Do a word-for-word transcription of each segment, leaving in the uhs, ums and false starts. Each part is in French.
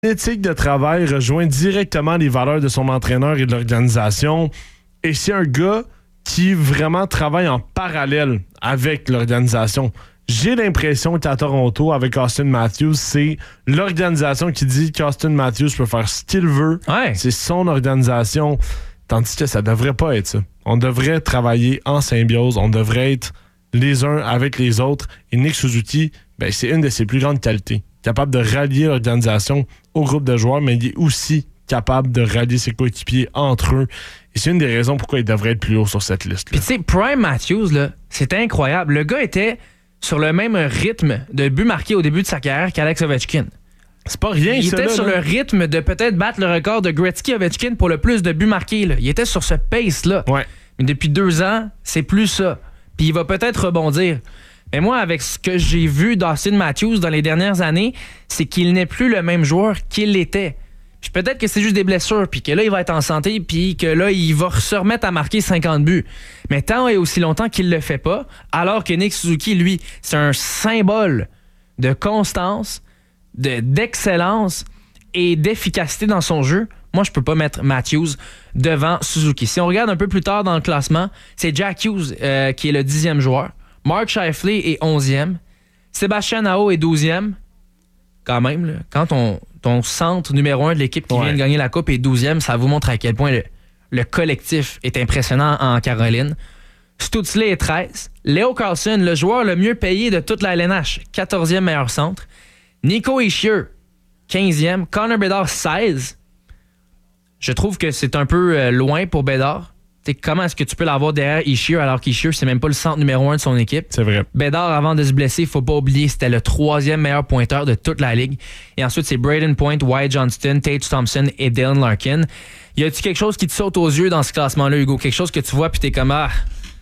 L'éthique de travail rejoint directement les valeurs de son entraîneur et de l'organisation. Et c'est un gars qui vraiment travaille en parallèle avec l'organisation. J'ai l'impression qu'à Toronto, avec Austin Matthews, c'est l'organisation qui dit qu'Austin Matthews peut faire ce qu'il veut. Ouais. C'est son organisation. Tandis que ça devrait pas être ça. On devrait travailler en symbiose. On devrait être les uns avec les autres. Et Nick Suzuki, ben, c'est une de ses plus grandes qualités. Capable de rallier l'organisation au groupe de joueurs, mais il est aussi capable de rallier ses coéquipiers entre eux. Et c'est une des raisons pourquoi il devrait être plus haut sur cette liste-là. Puis tu sais, Prime Matthews, là, c'était incroyable. Le gars était sur le même rythme de buts marqués au début de sa carrière qu'Alex Ovechkin. C'est pas rien, Il ça, était là, sur là. le rythme de peut-être battre le record de Gretzky-Ovechkin pour le plus de buts marqués. Là. Il était sur ce pace-là. Ouais. Mais depuis deux ans, c'est plus ça. Puis il va peut-être rebondir. Mais moi, avec ce que j'ai vu d'Austin Matthews dans les dernières années, c'est qu'il n'est plus le même joueur qu'il était. Puis peut-être que c'est juste des blessures, puis que là, il va être en santé, puis que là, il va se remettre à marquer cinquante buts. Mais tant et aussi longtemps qu'il le fait pas, alors que Nick Suzuki, lui, c'est un symbole de constance, de, d'excellence et d'efficacité dans son jeu, moi, je peux pas mettre Matthews devant Suzuki. Si on regarde un peu plus tard dans le classement, c'est Jack Hughes euh, qui est le dixième joueur. Mark Scheifele est onzième. Sébastien Aho est douzième. Quand même, là, quand ton, ton centre numéro un de l'équipe qui ouais. vient de gagner la Coupe est douzième, ça vous montre à quel point le, le collectif est impressionnant en Caroline. Stützle est treize. Leo Carlsson, le joueur le mieux payé de toute la L N H, quatorzième meilleur centre. Nico Hischier, quinzième. Connor Bedard, seize. Je trouve que c'est un peu euh, loin pour Bedard. T'sais, comment est-ce que tu peux l'avoir derrière Hischier alors qu'Hischier, c'est même pas le centre numéro un de son équipe? C'est vrai. Bedard, avant de se blesser, faut pas oublier, c'était le troisième meilleur pointeur de toute la ligue. Et ensuite, c'est Braden Point, Wyatt Johnston, Tage Thompson et Dylan Larkin. Y a-tu quelque chose qui te saute aux yeux dans ce classement-là, Hugo? Quelque chose que tu vois puis t'es comme, ah,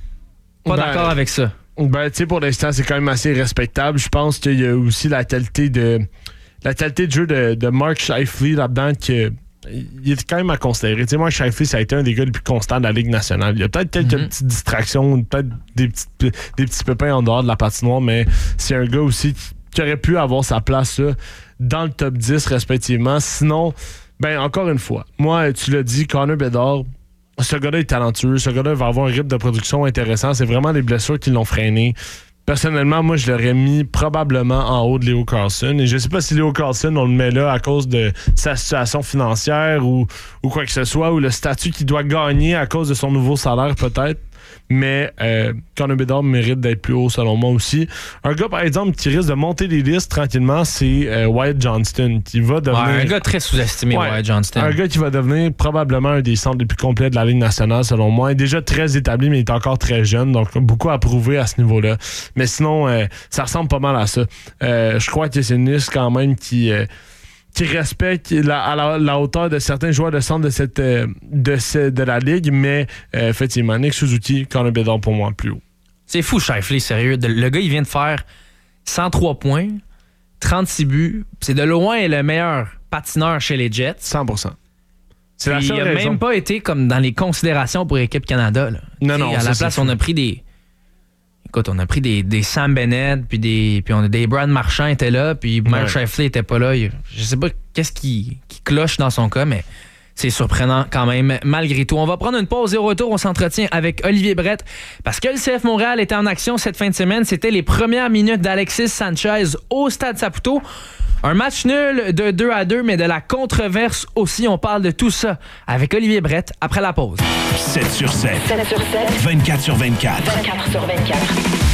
pas ben, d'accord avec ça. Ben, tu sais, pour l'instant, c'est quand même assez respectable. Je pense qu'il y a aussi la qualité de la qualité de jeu de, de Mark Scheifele là-dedans que il est quand même à considérer. Tu sais, Mark Scheifele, ça a été un des gars les plus constants de la Ligue nationale. Il y a peut-être quelques mm-hmm. petites distractions, peut-être des petits, des petits pépins en dehors de la patinoire, mais c'est un gars aussi qui aurait pu avoir sa place là, dans le top dix, respectivement. Sinon, ben encore une fois, moi, tu l'as dit, Connor Bedard, ce gars-là est talentueux. Ce gars-là va avoir un rythme de production intéressant. C'est vraiment les blessures qui l'ont freiné. Personnellement, moi, je l'aurais mis probablement en haut de Leo Carlsson. Et je ne sais pas si Leo Carlsson, on le met là à cause de sa situation financière ou, ou quoi que ce soit, ou le statut qu'il doit gagner à cause de son nouveau salaire, peut-être. Mais euh, Connor Bedard mérite d'être plus haut, selon moi aussi. Un gars, par exemple, qui risque de monter les listes tranquillement, c'est euh, Wyatt Johnston, qui va devenir... Ouais, un gars très sous-estimé, ouais, Wyatt Johnston. Un gars qui va devenir probablement un des centres les plus complets de la Ligue nationale, selon moi. Il est déjà très établi, mais il est encore très jeune, donc beaucoup à prouver à ce niveau-là. Mais sinon, euh, ça ressemble pas mal à ça. Euh, je crois que c'est une liste quand même qui... Euh, qui respecte la, à la, la hauteur de certains joueurs de centre de, cette, euh, de, ce, de la Ligue, mais euh, effectivement, Nick Suzuki, Connor Bedard pour moi plus haut. C'est fou, Scheifele, sérieux. Le gars, il vient de faire cent trois points, trente-six buts. C'est de loin le meilleur patineur chez les Jets. cent pour cent. C'est la seule il n'a raison. même pas été comme dans les considérations pour Équipe Canada. Là. Non, non. À la place, on a pris des... Écoute, on a pris des, des Sam Bennett, puis des puis on a des Brad Marchand étaient là, puis Mark ouais. Scheifele était pas là. Il, je sais pas qu'est-ce qui, qui cloche dans son cas, mais c'est surprenant quand même, malgré tout. On va prendre une pause et au retour, on s'entretient avec Olivier Brett, parce que le C F Montréal était en action cette fin de semaine. C'était les premières minutes d'Alexis Sanchez au Stade Saputo. Un match nul de deux à deux, mais de la controverse aussi. On parle de tout ça avec Olivier Brett après la pause. sept sur sept. sept sur sept. vingt-quatre sur vingt-quatre. vingt-quatre sur vingt-quatre.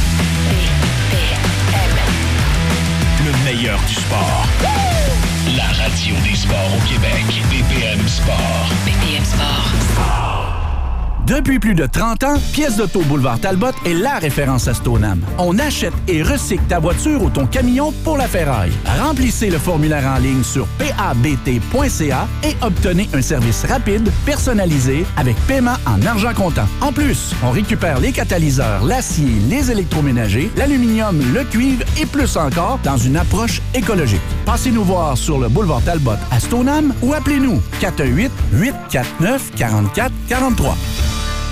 Le meilleur du sport. La radio des sports au Québec. B P M Sport. B P M Sport. Depuis plus de trente ans, Pièces d'auto Boulevard Talbot est la référence à Stoneham. On achète et recycle ta voiture ou ton camion pour la ferraille. Remplissez le formulaire en ligne sur p a b t point c a et obtenez un service rapide, personnalisé, avec paiement en argent comptant. En plus, on récupère les catalyseurs, l'acier, les électroménagers, l'aluminium, le cuivre et plus encore dans une approche écologique. Passez nous voir sur le Boulevard Talbot à Stoneham ou appelez-nous quatre un huit, huit quatre neuf, quatre quatre quatre trois.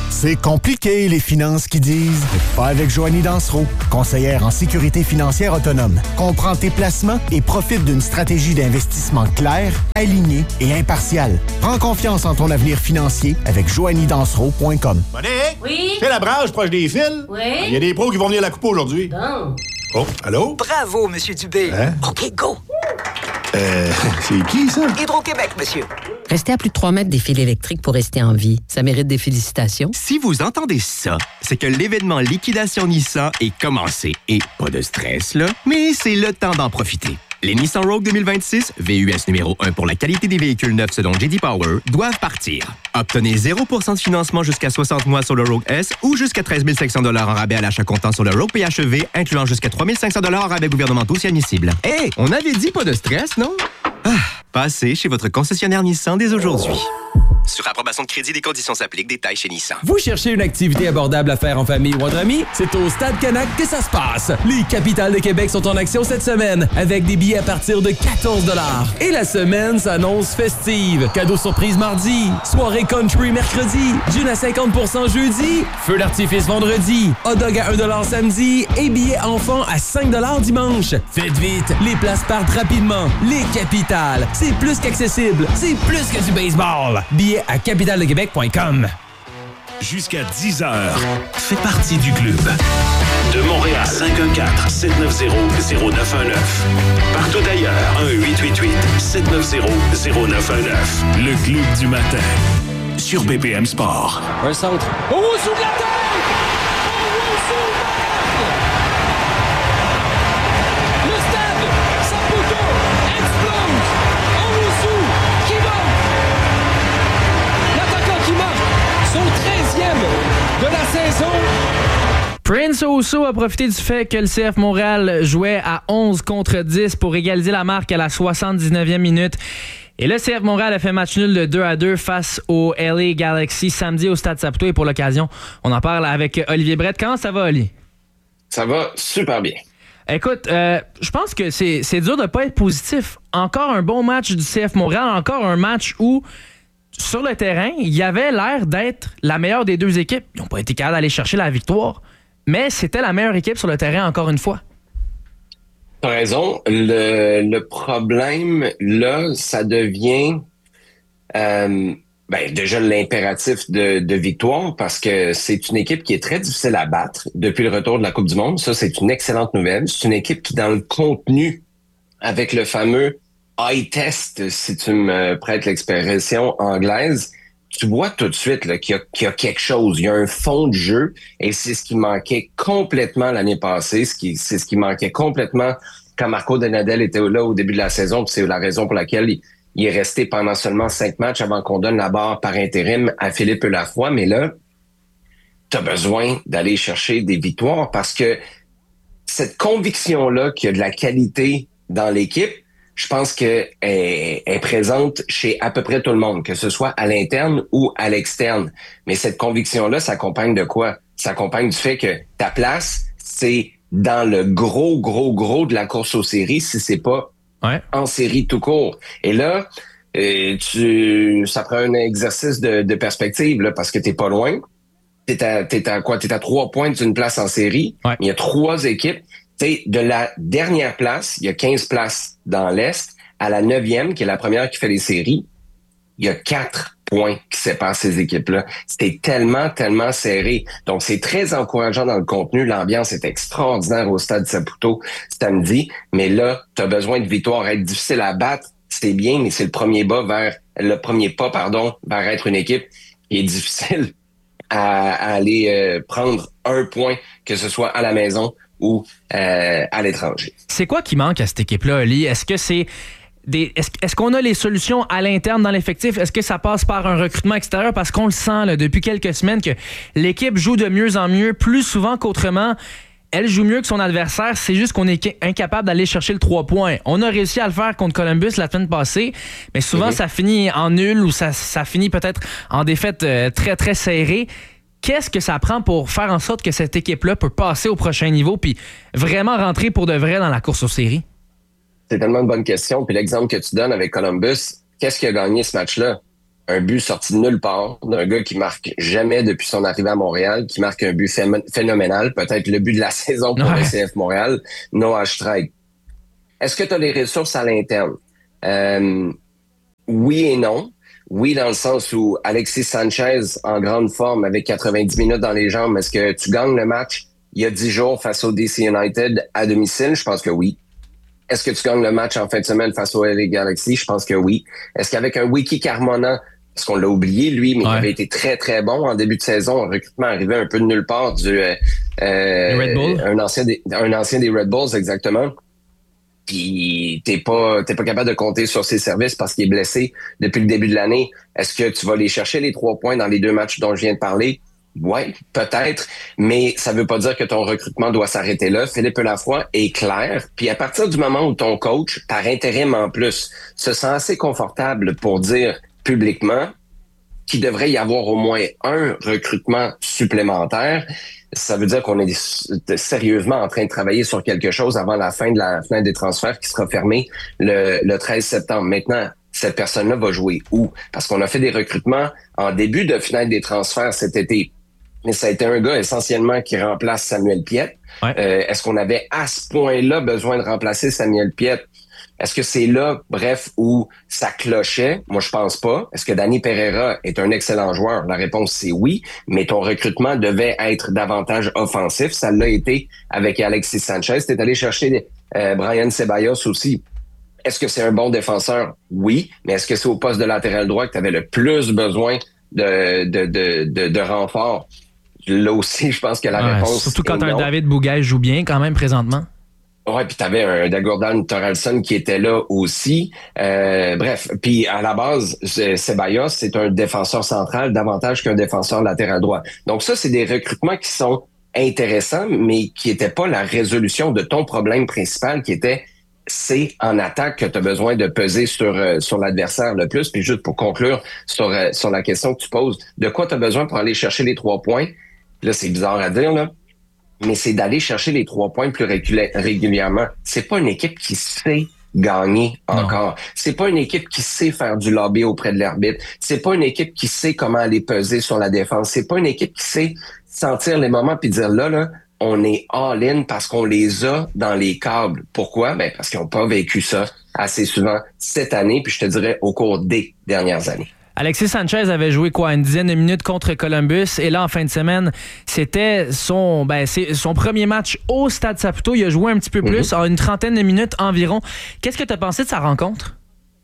C'est compliqué, les finances qui disent. Pas avec Joanie Dansereau, conseillère en sécurité financière autonome. Comprends tes placements et profite d'une stratégie d'investissement claire, alignée et impartiale. Prends confiance en ton avenir financier avec joanie dansereau point com. Monique? Oui? C'est la branche proche des fils? Oui? Il y a des pros qui vont venir la couper aujourd'hui. Bon. Oh, allô? Bravo, Monsieur Dubé. Hein? OK, go. Euh, c'est qui, ça? Hydro-Québec, monsieur. Restez à plus de trois mètres des fils électriques pour rester en vie. Ça mérite des félicitations. Si vous entendez ça, c'est que l'événement Liquidation Nissan est commencé. Et pas de stress, là, mais c'est le temps d'en profiter. Les Nissan Rogue deux mille vingt-six, V U S numéro un pour la qualité des véhicules neufs selon J D Power, doivent partir. Obtenez zéro pour cent de financement jusqu'à soixante mois sur le Rogue S ou jusqu'à treize mille cinq cents dollars en rabais à l'achat comptant sur le Rogue P H E V, incluant jusqu'à trois mille cinq cents dollars en rabais gouvernementaux si admissible. Hé, hey, on avait dit pas de stress, non? Ah, passez chez votre concessionnaire Nissan dès aujourd'hui. Sur approbation de crédit, des conditions s'appliquent. Détails chez Nissan. Vous cherchez une activité abordable à faire en famille ou entre amis? C'est au Stade Canac que ça se passe. Les Capitales de Québec sont en action cette semaine avec des billets à partir de quatorze dollars. Et la semaine s'annonce festive. Cadeau surprise mardi, soirée country mercredi, gin à cinquante pour cent jeudi, feu d'artifice vendredi, hot dog à un dollar samedi et billets enfants à cinq dollars dimanche. Faites vite, les places partent rapidement. Les Capitales, c'est plus qu'accessible, c'est plus que du baseball. Billets à capitale de québec point com. Jusqu'à dix heures, fais partie du club. De Montréal, cinq un quatre, sept neuf zéro, zéro neuf un neuf. Partout ailleurs, un huit huit huit, sept neuf zéro, zéro neuf un neuf. Le club du matin, sur B P M Sport. Un centre. Oh, sous la tête! Oh, sous le stade, Saputo explose! Owusu qui marque! L'attaquant qui marque son treizième de la saison. Prince Owusu a profité du fait que le C F Montréal jouait à onze contre dix pour égaliser la marque à la soixante-dix-neuvième minute. Et le C F Montréal a fait match nul de deux à deux face au L A Galaxy samedi au Stade Saputo. Et pour l'occasion, on en parle avec Olivier Brett. Comment ça va, Oli? Ça va super bien. Écoute, euh, je pense que c'est, c'est dur de ne pas être positif. Encore un bon match du C F Montréal, encore un match où, sur le terrain, il y avait l'air d'être la meilleure des deux équipes. Ils n'ont pas été capables d'aller chercher la victoire, mais c'était la meilleure équipe sur le terrain encore une fois. T'as raison. Le, le problème, là, ça devient euh, ben, déjà l'impératif de, de victoire parce que c'est une équipe qui est très difficile à battre depuis le retour de la Coupe du Monde. Ça, c'est une excellente nouvelle. C'est une équipe qui, dans le contenu, avec le fameux eye test, si tu me prêtes l'expression anglaise, tu vois tout de suite là, qu'il y a, qu'il y a quelque chose, il y a un fond de jeu, et c'est ce qui manquait complètement l'année passée, ce qui, c'est ce qui manquait complètement quand Marco Donadel était là au début de la saison, puis c'est la raison pour laquelle il, il est resté pendant seulement cinq matchs avant qu'on donne la barre par intérim à Philippe Lafroy, mais là, tu as besoin d'aller chercher des victoires parce que cette conviction-là qu'il y a de la qualité dans l'équipe, je pense qu'elle est présente chez à peu près tout le monde, que ce soit à l'interne ou à l'externe. Mais cette conviction-là s'accompagne de quoi? S'accompagne du fait que ta place, c'est dans le gros, gros, gros de la course aux séries, si c'est pas ouais. en série tout court. Et là, euh, tu, ça prend un exercice de, de perspective, là, parce que t'es pas loin. T'es à, t'es à quoi? T'es à trois points d'une place en série. Ouais. Il y a trois équipes. T'sais, de la dernière place, il y a quinze places dans l'Est, à la neuvième, qui est la première qui fait les séries, il y a quatre points qui séparent ces équipes-là. C'était tellement, tellement serré. Donc, c'est très encourageant dans le contenu. L'ambiance est extraordinaire au Stade Saputo samedi. Mais là, tu as besoin de victoire. Être difficile à battre, c'est bien, mais c'est le premier pas vers, le premier pas, pardon, vers être une équipe qui est difficile à, à aller euh, prendre un point, que ce soit à la maison ou euh, à l'étranger. C'est quoi qui manque à cette équipe-là, Oli? Est-ce que c'est des, est-ce, est-ce qu'on a les solutions à l'interne dans l'effectif? Est-ce que ça passe par un recrutement extérieur? Parce qu'on le sent là, depuis quelques semaines que l'équipe joue de mieux en mieux, plus souvent qu'autrement. Elle joue mieux que son adversaire, c'est juste qu'on est incapable d'aller chercher le trois points. On a réussi à le faire contre Columbus la semaine passée, mais souvent mm-hmm. ça finit en nul ou ça, ça finit peut-être en défaite euh, très, très serrée. Qu'est-ce que ça prend pour faire en sorte que cette équipe-là peut passer au prochain niveau puis vraiment rentrer pour de vrai dans la course aux séries? C'est tellement une bonne question. Puis l'exemple que tu donnes avec Columbus, qu'est-ce qui a gagné ce match-là? un but sorti de nulle part, d'un gars qui marque jamais depuis son arrivée à Montréal, qui marque un but phé- phénoménal, peut-être le but de la saison pour ouais. le C F Montréal, Noah Strike. Est-ce que tu as les ressources à l'interne? Euh, oui et non. Oui, dans le sens où Alexis Sanchez, en grande forme, avec quatre-vingt-dix minutes dans les jambes, est-ce que tu gagnes le match il y a dix jours face au D C United à domicile? Je pense que oui. Est-ce que tu gagnes le match en fin de semaine face au L A Galaxy? Je pense que oui. Est-ce qu'avec un Wiki Carmona, parce qu'on l'a oublié, lui, mais ouais. il avait été très, très bon en début de saison, un recrutement arrivé un peu de nulle part du euh, Red Bull. un ancien des, un ancien des Red Bulls, exactement. Puis t'es pas t'es pas capable de compter sur ses services parce qu'il est blessé depuis le début de l'année. Est-ce que tu vas aller chercher les trois points dans les deux matchs dont je viens de parler? Oui, peut-être, mais ça veut pas dire que ton recrutement doit s'arrêter là. Philippe Lafroy est clair. Puis à partir du moment où ton coach, par intérim en plus, se sent assez confortable pour dire publiquement qu'il devrait y avoir au moins un recrutement supplémentaire, ça veut dire qu'on est sérieusement en train de travailler sur quelque chose avant la fin de la fenêtre des transferts qui sera fermée le, le treize septembre. Maintenant, cette personne-là va jouer où? Parce qu'on a fait des recrutements en début de fenêtre des transferts cet été. Mais ça a été un gars essentiellement qui remplace Samuel Piette. Ouais. Euh, est-ce qu'on avait à ce point-là besoin de remplacer Samuel Piette? Est-ce que c'est là, bref, où ça clochait? Moi, je pense pas. Est-ce que Danny Pereira est un excellent joueur? La réponse, c'est oui. Mais ton recrutement devait être davantage offensif. Ça l'a été avec Alexis Sanchez. T'es allé chercher euh, Brian Ceballos aussi. Est-ce que c'est un bon défenseur? Oui. Mais est-ce que c'est au poste de latéral droit que tu avais le plus besoin de, de, de, de, de renfort? Là aussi, je pense que la ouais, réponse surtout quand un non. David Bougail joue bien quand même présentement. Ouais, puis t'avais un Dagordan Toralson qui était là aussi. Euh, bref, puis à la base, Ceballos, c'est un défenseur central davantage qu'un défenseur latéral droit. Donc ça, c'est des recrutements qui sont intéressants, mais qui n'étaient pas la résolution de ton problème principal, qui était c'est en attaque que tu as besoin de peser sur euh, sur l'adversaire le plus. Puis juste pour conclure sur euh, sur la question que tu poses, de quoi tu as besoin pour aller chercher les trois points? Là, c'est bizarre à dire, là, mais c'est d'aller chercher les trois points plus régul- régulièrement. C'est pas une équipe qui sait gagner encore. Non. C'est pas une équipe qui sait faire du lobby auprès de l'arbitre. C'est pas une équipe qui sait comment aller peser sur la défense. C'est pas une équipe qui sait sentir les moments puis dire là, là, on est all-in parce qu'on les a dans les câbles. Pourquoi? Ben, parce qu'ils n'ont pas vécu ça assez souvent cette année, puis je te dirais au cours des dernières années. Alexis Sanchez avait joué quoi une dizaine de minutes contre Columbus et là en fin de semaine c'était son ben c'est son premier match au Stade Saputo. Il a joué un petit peu plus mm-hmm. en une trentaine de minutes environ. Qu'est-ce que tu as pensé de sa rencontre?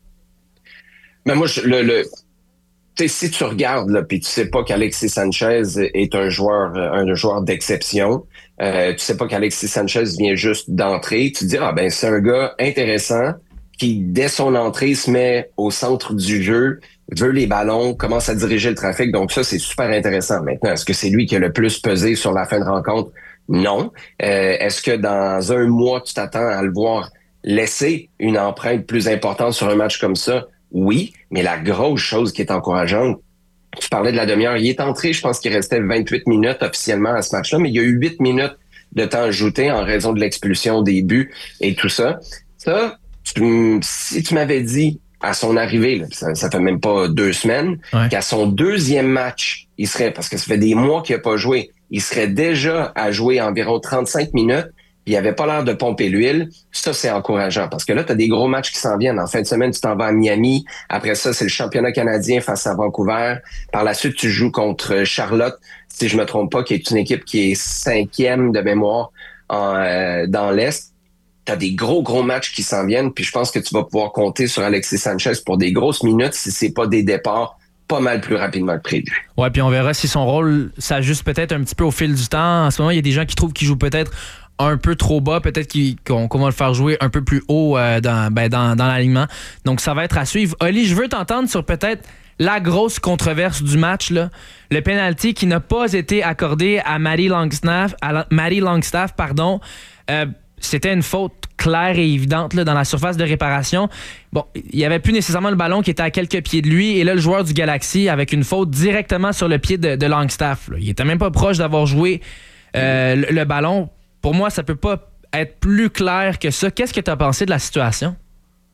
Ben moi je, le, le tu sais si tu regardes là puis tu sais pas qu'Alexis Sanchez est un joueur un joueur d'exception, euh, tu sais pas qu'Alexis Sanchez vient juste d'entrer, tu te dis ah ben c'est un gars intéressant qui dès son entrée se met au centre du jeu, veut les ballons, commence à diriger le trafic. Donc ça, c'est super intéressant. Maintenant, est-ce que c'est lui qui a le plus pesé sur la fin de rencontre? Non. Euh, est-ce que dans un mois, tu t'attends à le voir laisser une empreinte plus importante sur un match comme ça? Oui. Mais la grosse chose qui est encourageante, tu parlais de la demi-heure. Il est entré, je pense qu'il restait vingt-huit minutes officiellement à ce match-là, mais il y a eu huit minutes de temps ajouté en raison de l'expulsion des buts et tout ça. Ça, tu, si tu m'avais dit à son arrivée, là, ça, ça fait même pas deux semaines, ouais. qu'à son deuxième match, il serait, parce que ça fait des mois qu'il n'a pas joué, il serait déjà à jouer environ trente-cinq minutes, puis il avait pas l'air de pomper l'huile. Ça, c'est encourageant, parce que là, tu as des gros matchs qui s'en viennent. En fin de semaine, tu t'en vas à Miami. Après ça, c'est le championnat canadien face à Vancouver. Par la suite, tu joues contre Charlotte, si je me trompe pas, qui est une équipe qui est cinquième de mémoire en, euh, dans l'Est. T'as des gros, gros matchs qui s'en viennent, puis je pense que tu vas pouvoir compter sur Alexis Sanchez pour des grosses minutes si c'est pas des départs pas mal plus rapidement que prévu. Ouais, puis on verra si son rôle s'ajuste peut-être un petit peu au fil du temps. En ce moment, il y a des gens qui trouvent qu'il joue peut-être un peu trop bas, peut-être qu'il, qu'on, qu'on va le faire jouer un peu plus haut euh, dans, ben, dans, dans l'alignement. Donc, ça va être à suivre. Oli, je veux t'entendre sur peut-être la grosse controverse du match, là, le penalty qui n'a pas été accordé à Maddie Longstaff, à Maddie Longstaff, pardon. Euh, C'était une faute claire et évidente là, dans la surface de réparation. Bon, il n'y avait plus nécessairement le ballon qui était à quelques pieds de lui. Et là, le joueur du Galaxy avec une faute directement sur le pied de, de Longstaff. Là. Il était même pas proche d'avoir joué euh, le, le ballon. Pour moi, ça peut pas être plus clair que ça. Qu'est-ce que tu as pensé de la situation?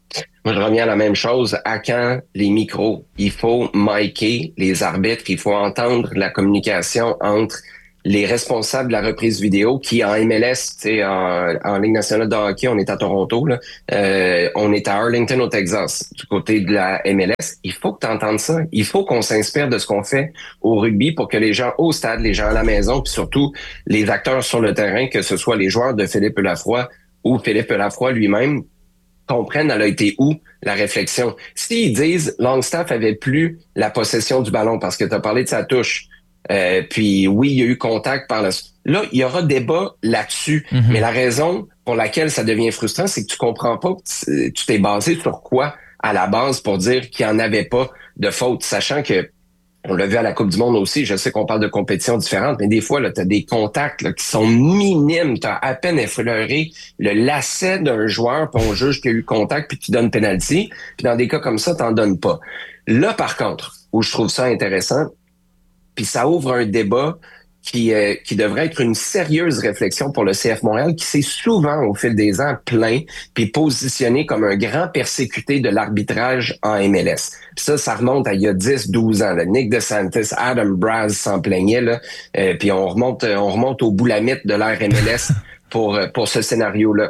Moi, je reviens à la même chose. À quand les micros? Il faut micer les arbitres. Il faut entendre la communication entre les responsables de la reprise vidéo qui, en M L S, tu sais, en, en Ligue nationale de hockey, on est à Toronto, là. Euh, on est à Arlington, au Texas, du côté de la M L S. Il faut que tu entendes ça. Il faut qu'on s'inspire de ce qu'on fait au rugby pour que les gens au stade, les gens à la maison, puis surtout les acteurs sur le terrain, que ce soit les joueurs de Philippe Lafroy ou Philippe Lafroy lui-même, comprennent elle a été où la réflexion. S'ils disent Longstaff avait plus la possession du ballon parce que tu as parlé de sa touche, euh, puis oui, il y a eu contact par la... Là, il y aura débat là-dessus. Mm-hmm. Mais la raison pour laquelle ça devient frustrant, c'est que tu comprends pas, tu t'es basé sur quoi à la base pour dire qu'il n'y en avait pas de faute, sachant que on l'a vu à la Coupe du Monde aussi, je sais qu'on parle de compétitions différentes, mais des fois, tu as des contacts là, qui sont minimes. Tu as à peine effleuré le lacet d'un joueur, puis on juge qu'il y a eu contact, puis tu donnes penalty. Puis dans des cas comme ça, tu n'en donnes pas. Là, par contre, où je trouve ça intéressant, puis ça ouvre un débat qui euh, qui devrait être une sérieuse réflexion pour le C F Montréal, qui s'est souvent, au fil des ans, plaint puis positionné comme un grand persécuté de l'arbitrage en M L S. Puis ça, ça remonte à il y a dix douze ans. Là. Nick DeSantis, Adam Braz s'en plaignaient, là. Euh, puis on remonte on remonte au boulamite de l'ère M L S pour, pour ce scénario-là.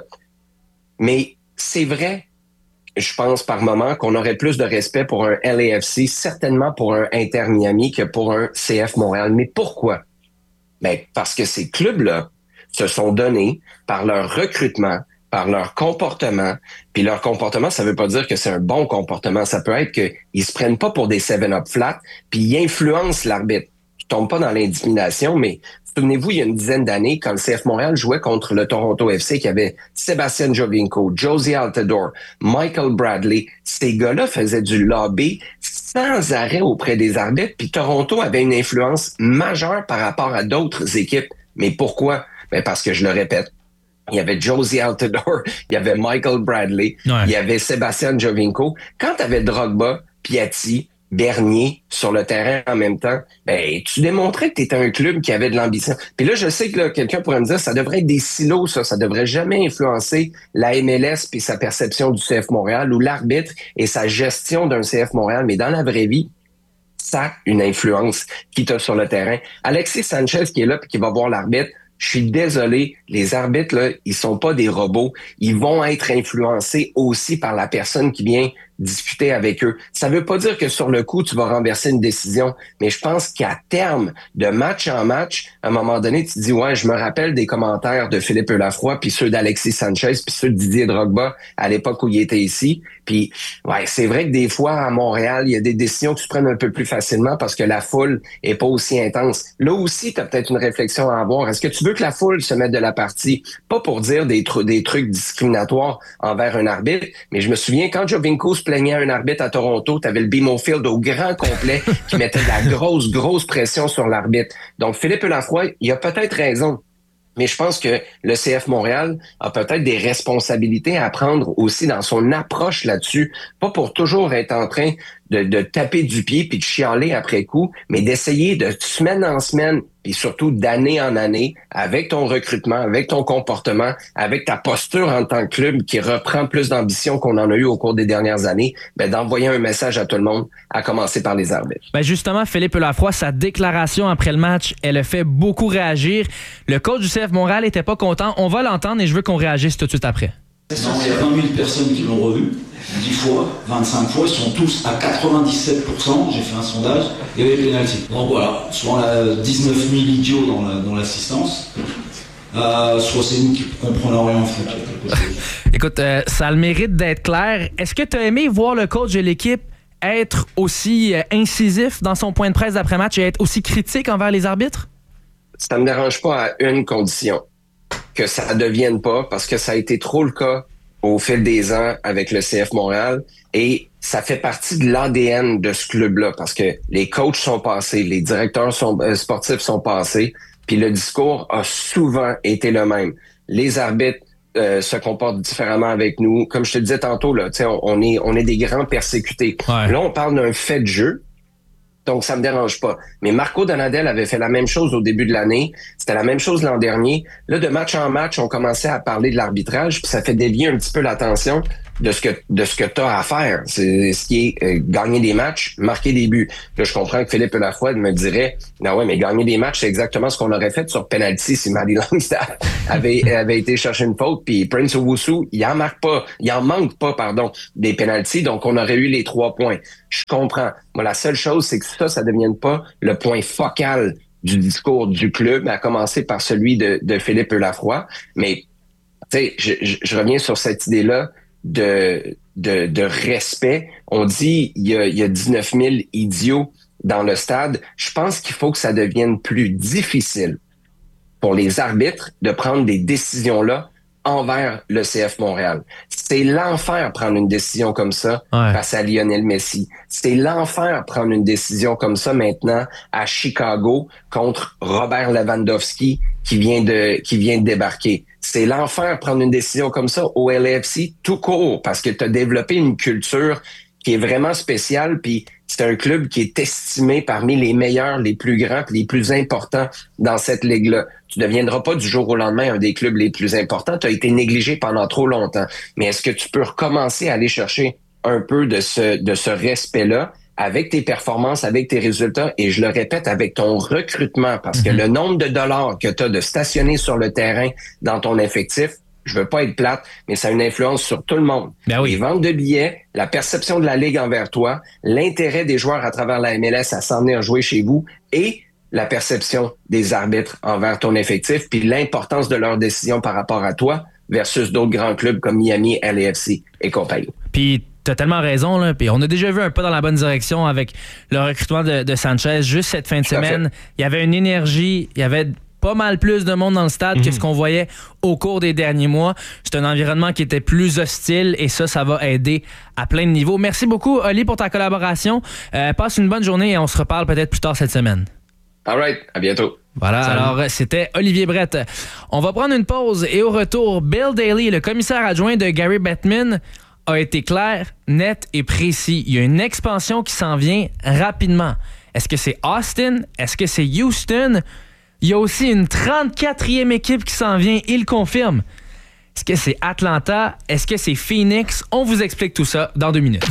Mais c'est vrai, je pense par moment qu'on aurait plus de respect pour un L A F C, certainement pour un Inter Miami que pour un C F Montréal. Mais pourquoi? Ben, parce que ces clubs-là se sont donnés par leur recrutement, par leur comportement. Puis leur comportement, ça veut pas dire que c'est un bon comportement. Ça peut être qu'ils se prennent pas pour des seven-up flat, puis ils influencent l'arbitre. Je tombe pas dans l'intimidation, mais souvenez-vous, il y a une dizaine d'années, quand le C F Montréal jouait contre le Toronto F C, qui avait Sébastien Giovinco, Josie Altidore, Michael Bradley, ces gars-là faisaient du lobby sans arrêt auprès des arbitres, puis Toronto avait une influence majeure par rapport à d'autres équipes. Mais pourquoi? Ben parce que, je le répète, il y avait Josie Altidore, il y avait Michael Bradley, ouais. il y avait Sébastien Giovinco. Quand tu avais Drogba, Piatti, Bernier sur le terrain en même temps, ben tu démontrais que tu étais un club qui avait de l'ambition. Puis là, je sais que là, quelqu'un pourrait me dire, ça devrait être des silos, ça, ça devrait jamais influencer la M L S puis sa perception du C F Montréal ou l'arbitre et sa gestion d'un C F Montréal. Mais dans la vraie vie, ça a une influence qui t'a sur le terrain. Alexis Sanchez qui est là puis qui va voir l'arbitre, je suis désolé, les arbitres, là, ils sont pas des robots. Ils vont être influencés aussi par la personne qui vient discuter avec eux. Ça veut pas dire que sur le coup, tu vas renverser une décision, mais je pense qu'à terme, de match en match, à un moment donné, tu te dis, ouais, je me rappelle des commentaires de Philippe Lafroy, puis ceux d'Alexis Sanchez, puis ceux de Didier Drogba à l'époque où il était ici. Puis, ouais, c'est vrai que des fois, à Montréal, il y a des décisions qui se prennent un peu plus facilement parce que la foule est pas aussi intense. Là aussi, tu as peut-être une réflexion à avoir. Est-ce que tu veux que la foule se mette de la partie? Pas pour dire des, tr- des trucs discriminatoires envers un arbitre, mais je me souviens, quand Giovinco se plaignait à un arbitre à Toronto, tu avais le B M O Field au grand complet qui mettait de la grosse, grosse pression sur l'arbitre. Donc, Philippe Lafroy, il a peut-être raison. Mais je pense que le C F Montréal a peut-être des responsabilités à prendre aussi dans son approche là-dessus. Pas pour toujours être en train de, de taper du pied puis de chialer après coup, mais d'essayer de semaine en semaine et surtout d'année en année, avec ton recrutement, avec ton comportement, avec ta posture en tant que club qui reprend plus d'ambition qu'on en a eu au cours des dernières années, ben d'envoyer un message à tout le monde, à commencer par les arbitres. Ben justement, Philippe Lafroy, sa déclaration après le match, elle a fait beaucoup réagir. Le coach du C F Montréal était pas content. On va l'entendre et je veux qu'on réagisse tout de suite après. Non, il y a vingt mille personnes qui l'ont revu, dix fois, vingt-cinq fois, ils sont tous à quatre-vingt-dix-sept pour cent, j'ai fait un sondage, il y avait des pénaltys. Donc voilà, soit on a dix-neuf mille idiots dans, la, dans l'assistance, euh, soit c'est nous qui comprenons rien en foot. Écoute, euh, ça a le mérite d'être clair. Est-ce que tu as aimé voir le coach de l'équipe être aussi euh, incisif dans son point de presse d'après-match et être aussi critique envers les arbitres? Ça me dérange pas à une condition. Que ça ne devienne pas, parce que ça a été trop le cas au fil des ans avec le C F Montréal, et ça fait partie de l'A D N de ce club-là, parce que les coachs sont passés, les directeurs sont, euh, sportifs sont passés, puis le discours a souvent été le même. Les arbitres euh, se comportent différemment avec nous. Comme je te le disais tantôt, là, on, on, est, on est des grands persécutés. Ouais. Là, on parle d'un fait de jeu, donc ça me dérange pas. Mais Marco Donadel avait fait la même chose au début de l'année. C'était la même chose l'an dernier. Là, de match en match, on commençait à parler de l'arbitrage, puis ça fait dévier un petit peu l'attention. de ce que de ce que tu as à faire. C'est ce qui est euh, gagner des matchs, marquer des buts. Là, je comprends que Philippe Lafroy me dirait non ouais, mais gagner des matchs, c'est exactement ce qu'on aurait fait sur penalty si Maddie Longstaff avait avait été chercher une faute, puis Prince Owusu, il en marque pas, il en manque pas, pardon, des penalties, donc on aurait eu les trois points. Je comprends. Moi, la seule chose, c'est que ça, ça ne devienne pas le point focal du discours du club, à commencer par celui de, de Philippe Lafroy. Mais, tu sais, je, je, je reviens sur cette idée-là de, de, de respect. On dit il y a, il y a dix-neuf mille idiots dans le stade. Je pense qu'il faut que ça devienne plus difficile pour les arbitres de prendre des décisions-là envers le C F Montréal. C'est l'enfer prendre une décision comme ça ouais. face à Lionel Messi. C'est l'enfer prendre une décision comme ça maintenant à Chicago contre Robert Lewandowski qui vient de qui vient de débarquer. C'est l'enfer prendre une décision comme ça au L A F C tout court parce que tu as développé une culture qui est vraiment spéciale, puis c'est un club qui est estimé parmi les meilleurs, les plus grands, puis les plus importants dans cette ligue-là. Tu ne deviendras pas du jour au lendemain un des clubs les plus importants. Tu as été négligé pendant trop longtemps. Mais est-ce que tu peux recommencer à aller chercher un peu de ce de ce respect-là avec tes performances, avec tes résultats, et je le répète, avec ton recrutement, parce que le nombre de dollars que tu as de stationner sur le terrain dans ton effectif, je veux pas être plate, mais ça a une influence sur tout le monde. Ben oui. Les ventes de billets, la perception de la Ligue envers toi, l'intérêt des joueurs à travers la M L S à s'en venir jouer chez vous et la perception des arbitres envers ton effectif, puis l'importance de leurs décisions par rapport à toi versus d'autres grands clubs comme Miami, L A F C et compagnie. Puis t'as tellement raison, là. Puis on a déjà vu un pas dans la bonne direction avec le recrutement de, de Sanchez. Juste cette fin de semaine, il y avait une énergie, il y avait pas mal plus de monde dans le stade mmh. que ce qu'on voyait au cours des derniers mois. C'est un environnement qui était plus hostile et ça, ça va aider à plein de niveaux. Merci beaucoup, Oli, pour ta collaboration. Euh, passe une bonne journée et on se reparle peut-être plus tard cette semaine. All right, à bientôt. Voilà, Salut. Alors c'était Olivier Brett. On va prendre une pause et au retour, Bill Daly, le commissaire adjoint de Gary Bettman, a été clair, net et précis. Il y a une expansion qui s'en vient rapidement. Est-ce que c'est Austin? Est-ce que c'est Houston? Il y a aussi une trente-quatrième équipe qui s'en vient, il confirme. Est-ce que c'est Atlanta? Est-ce que c'est Phoenix? On vous explique tout ça dans deux minutes.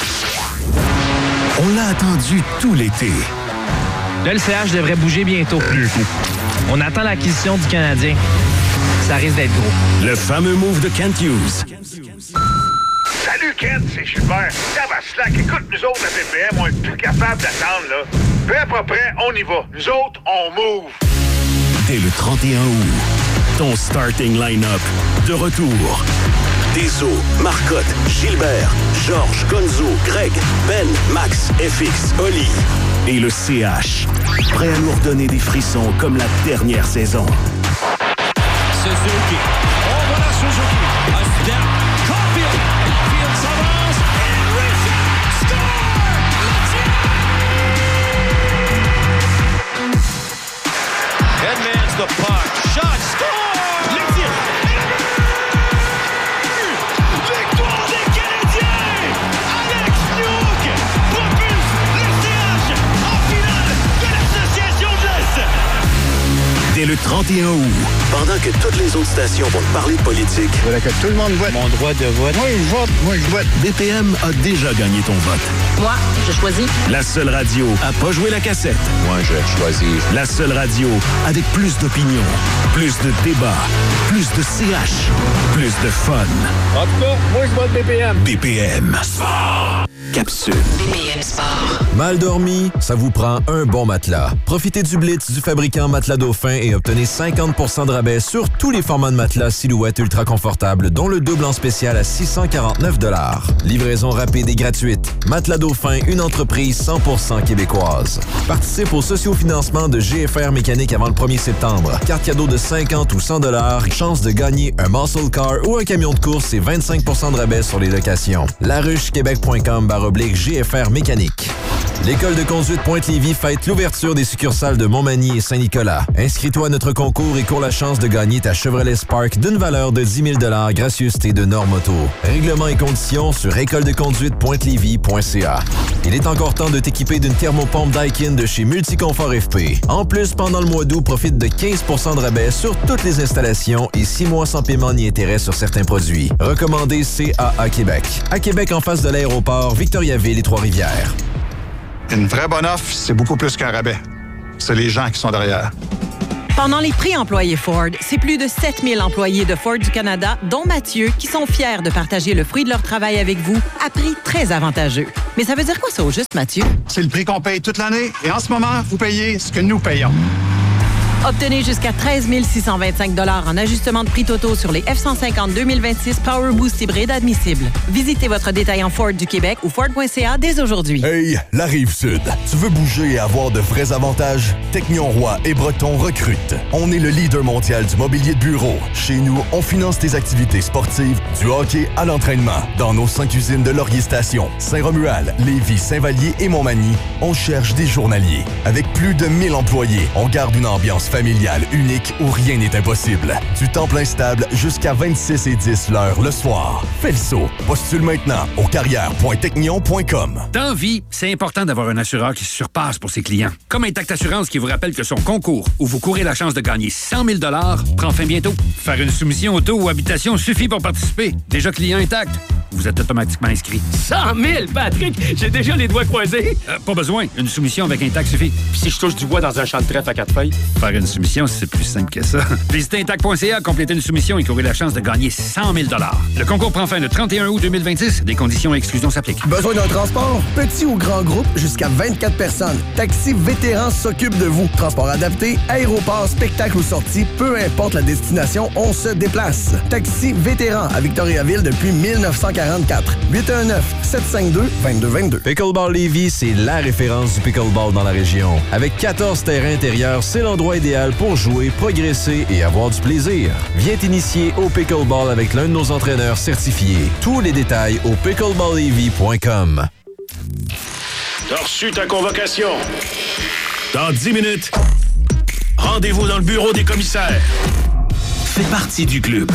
On l'a attendu tout l'été. Là, le C H devrait bouger bientôt. On attend l'acquisition du Canadien. Ça risque d'être gros. Le fameux move de Kent Hughes. Salut Kent, c'est Gilbert. Tabaslac, écoute, nous autres à P P M, on est plus capable d'attendre, là. Peu à peu près, on y va. Nous autres, on move. Dès le trente et un août, ton starting line-up de retour. Deso, Marcotte, Gilbert, Georges, Gonzo, Greg, Ben, Max, F X, Oli et le C H. Prêt à nous redonner des frissons comme la dernière saison. Suzuki. Oh, voilà Suzuki. A step. Caulfield. Caulfield s'avance. And Richard score! Headman's the puck. Shot. Score! Le tir. Victoire des Canadiens! Alex Newhook propulse le C H en finale de l'Association de l'Est! Dès le trente et un août, pendant que toutes les autres stations vont te parler de politique, voilà que tout le monde vote. Mon droit de vote. Moi, je vote. Moi, je vote. B P M a déjà gagné ton vote. Moi, je choisis. La seule radio à pas jouer la cassette. Moi, je choisis. La seule radio avec plus d'opinion, plus de débats, plus de C H, plus de fun. En tout cas, moi, je vote B P M. B P M. Sport. Capsule. B P M Sport. Mal dormi? Ça vous prend un bon matelas. Profitez du blitz du fabricant Matelas Dauphin et obtenez cinquante pour cent de rabais sur tous les formats de matelas Silhouette ultra confortable, dont le double en spécial à six cent quarante-neuf dollars. Livraison rapide et gratuite. Matelas Dauphin, une entreprise cent pour cent québécoise. Participe au sociofinancement de G F R Mécanique avant le premier septembre. Carte cadeau de cinquante ou cent dollars. Chance de gagner un muscle car ou un camion de course et vingt-cinq pour cent de rabais sur les locations. laruchequebec point com barre oblique G F R Mécanique. L'École de conduite Pointe-Lévis fête l'ouverture des succursales de Montmagny et Saint-Nicolas. Inscris-toi à notre concours et cours la chance de gagner ta Chevrolet Spark d'une valeur de dix mille dollars gracieuseté de Normoto. Règlements et conditions sur école de conduite pointe lévis point c a. Il est encore temps de t'équiper d'une thermopompe Daikin de chez Multiconfort F P. En plus, pendant le mois d'août, profite de quinze pour cent de rabais sur toutes les installations et six mois sans paiement ni intérêt sur certains produits. Recommandé C A A Québec. À Québec, en face de l'aéroport Victoriaville et Trois-Rivières. Une vraie bonne offre, c'est beaucoup plus qu'un rabais. C'est les gens qui sont derrière. Pendant les prix employés Ford, c'est plus de sept mille employés de Ford du Canada, dont Mathieu, qui sont fiers de partager le fruit de leur travail avec vous à prix très avantageux. Mais ça veut dire quoi ça au juste, Mathieu? C'est le prix qu'on paye toute l'année et en ce moment, vous payez ce que nous payons. Obtenez jusqu'à treize mille six cent vingt-cinq dollars en ajustement de prix totaux sur les F cent cinquante deux mille vingt-six Power Boost hybride admissibles. Visitez votre détaillant Ford du Québec ou Ford point c a dès aujourd'hui. Hey, la Rive-Sud. Tu veux bouger et avoir de vrais avantages? Technion Roy et Breton recrutent. On est le leader mondial du mobilier de bureau. Chez nous, on finance tes activités sportives, du hockey à l'entraînement. Dans nos cinq usines de Laurier Station, Saint-Romuald, Lévis, Saint-Vallier et Montmagny, on cherche des journaliers. Avec plus de mille employés, on garde une ambiance familiale unique où rien n'est impossible. Du temps plein stable jusqu'à vingt-six et dix l'heure le soir. Fais le saut. Postule maintenant au carrière point technion point com. Dans vie, c'est important d'avoir un assureur qui se surpasse pour ses clients. Comme Intact Assurance qui vous rappelle que son concours, où vous courez la chance de gagner cent mille dollars, prend fin bientôt. Faire une soumission auto ou habitation suffit pour participer. Déjà client Intact, vous êtes automatiquement inscrit. cent mille, Patrick! J'ai déjà les doigts croisés. Euh, pas besoin. Une soumission avec Intact suffit. Puis si je touche du bois dans un champ de trèfle à quatre feuilles? Faire une soumission, c'est plus simple que ça. Visitez intact point c a, complétez une soumission et courez la chance de gagner cent mille dollars. Le concours prend fin le trente et un août deux mille vingt-six. Des conditions et exclusions s'appliquent. Besoin d'un transport? Petit ou grand groupe, jusqu'à vingt-quatre personnes. Taxi Vétéran s'occupe de vous. Transport adapté, aéroport, spectacle ou sortie, peu importe la destination, on se déplace. Taxi Vétéran à Victoriaville depuis mille neuf cent quarante-quatre. huit un neuf, sept cinq deux, deux deux deux deux. Pickleball Lévis, c'est la référence du pickleball dans la région. Avec quatorze terrains intérieurs, c'est l'endroit idéal pour jouer, progresser et avoir du plaisir. Viens t'initier au pickleball avec l'un de nos entraîneurs certifiés. Tous les détails au pickleball lévis point com. T'as reçu ta convocation. Dans dix minutes, rendez-vous dans le bureau des commissaires. Fais partie du club.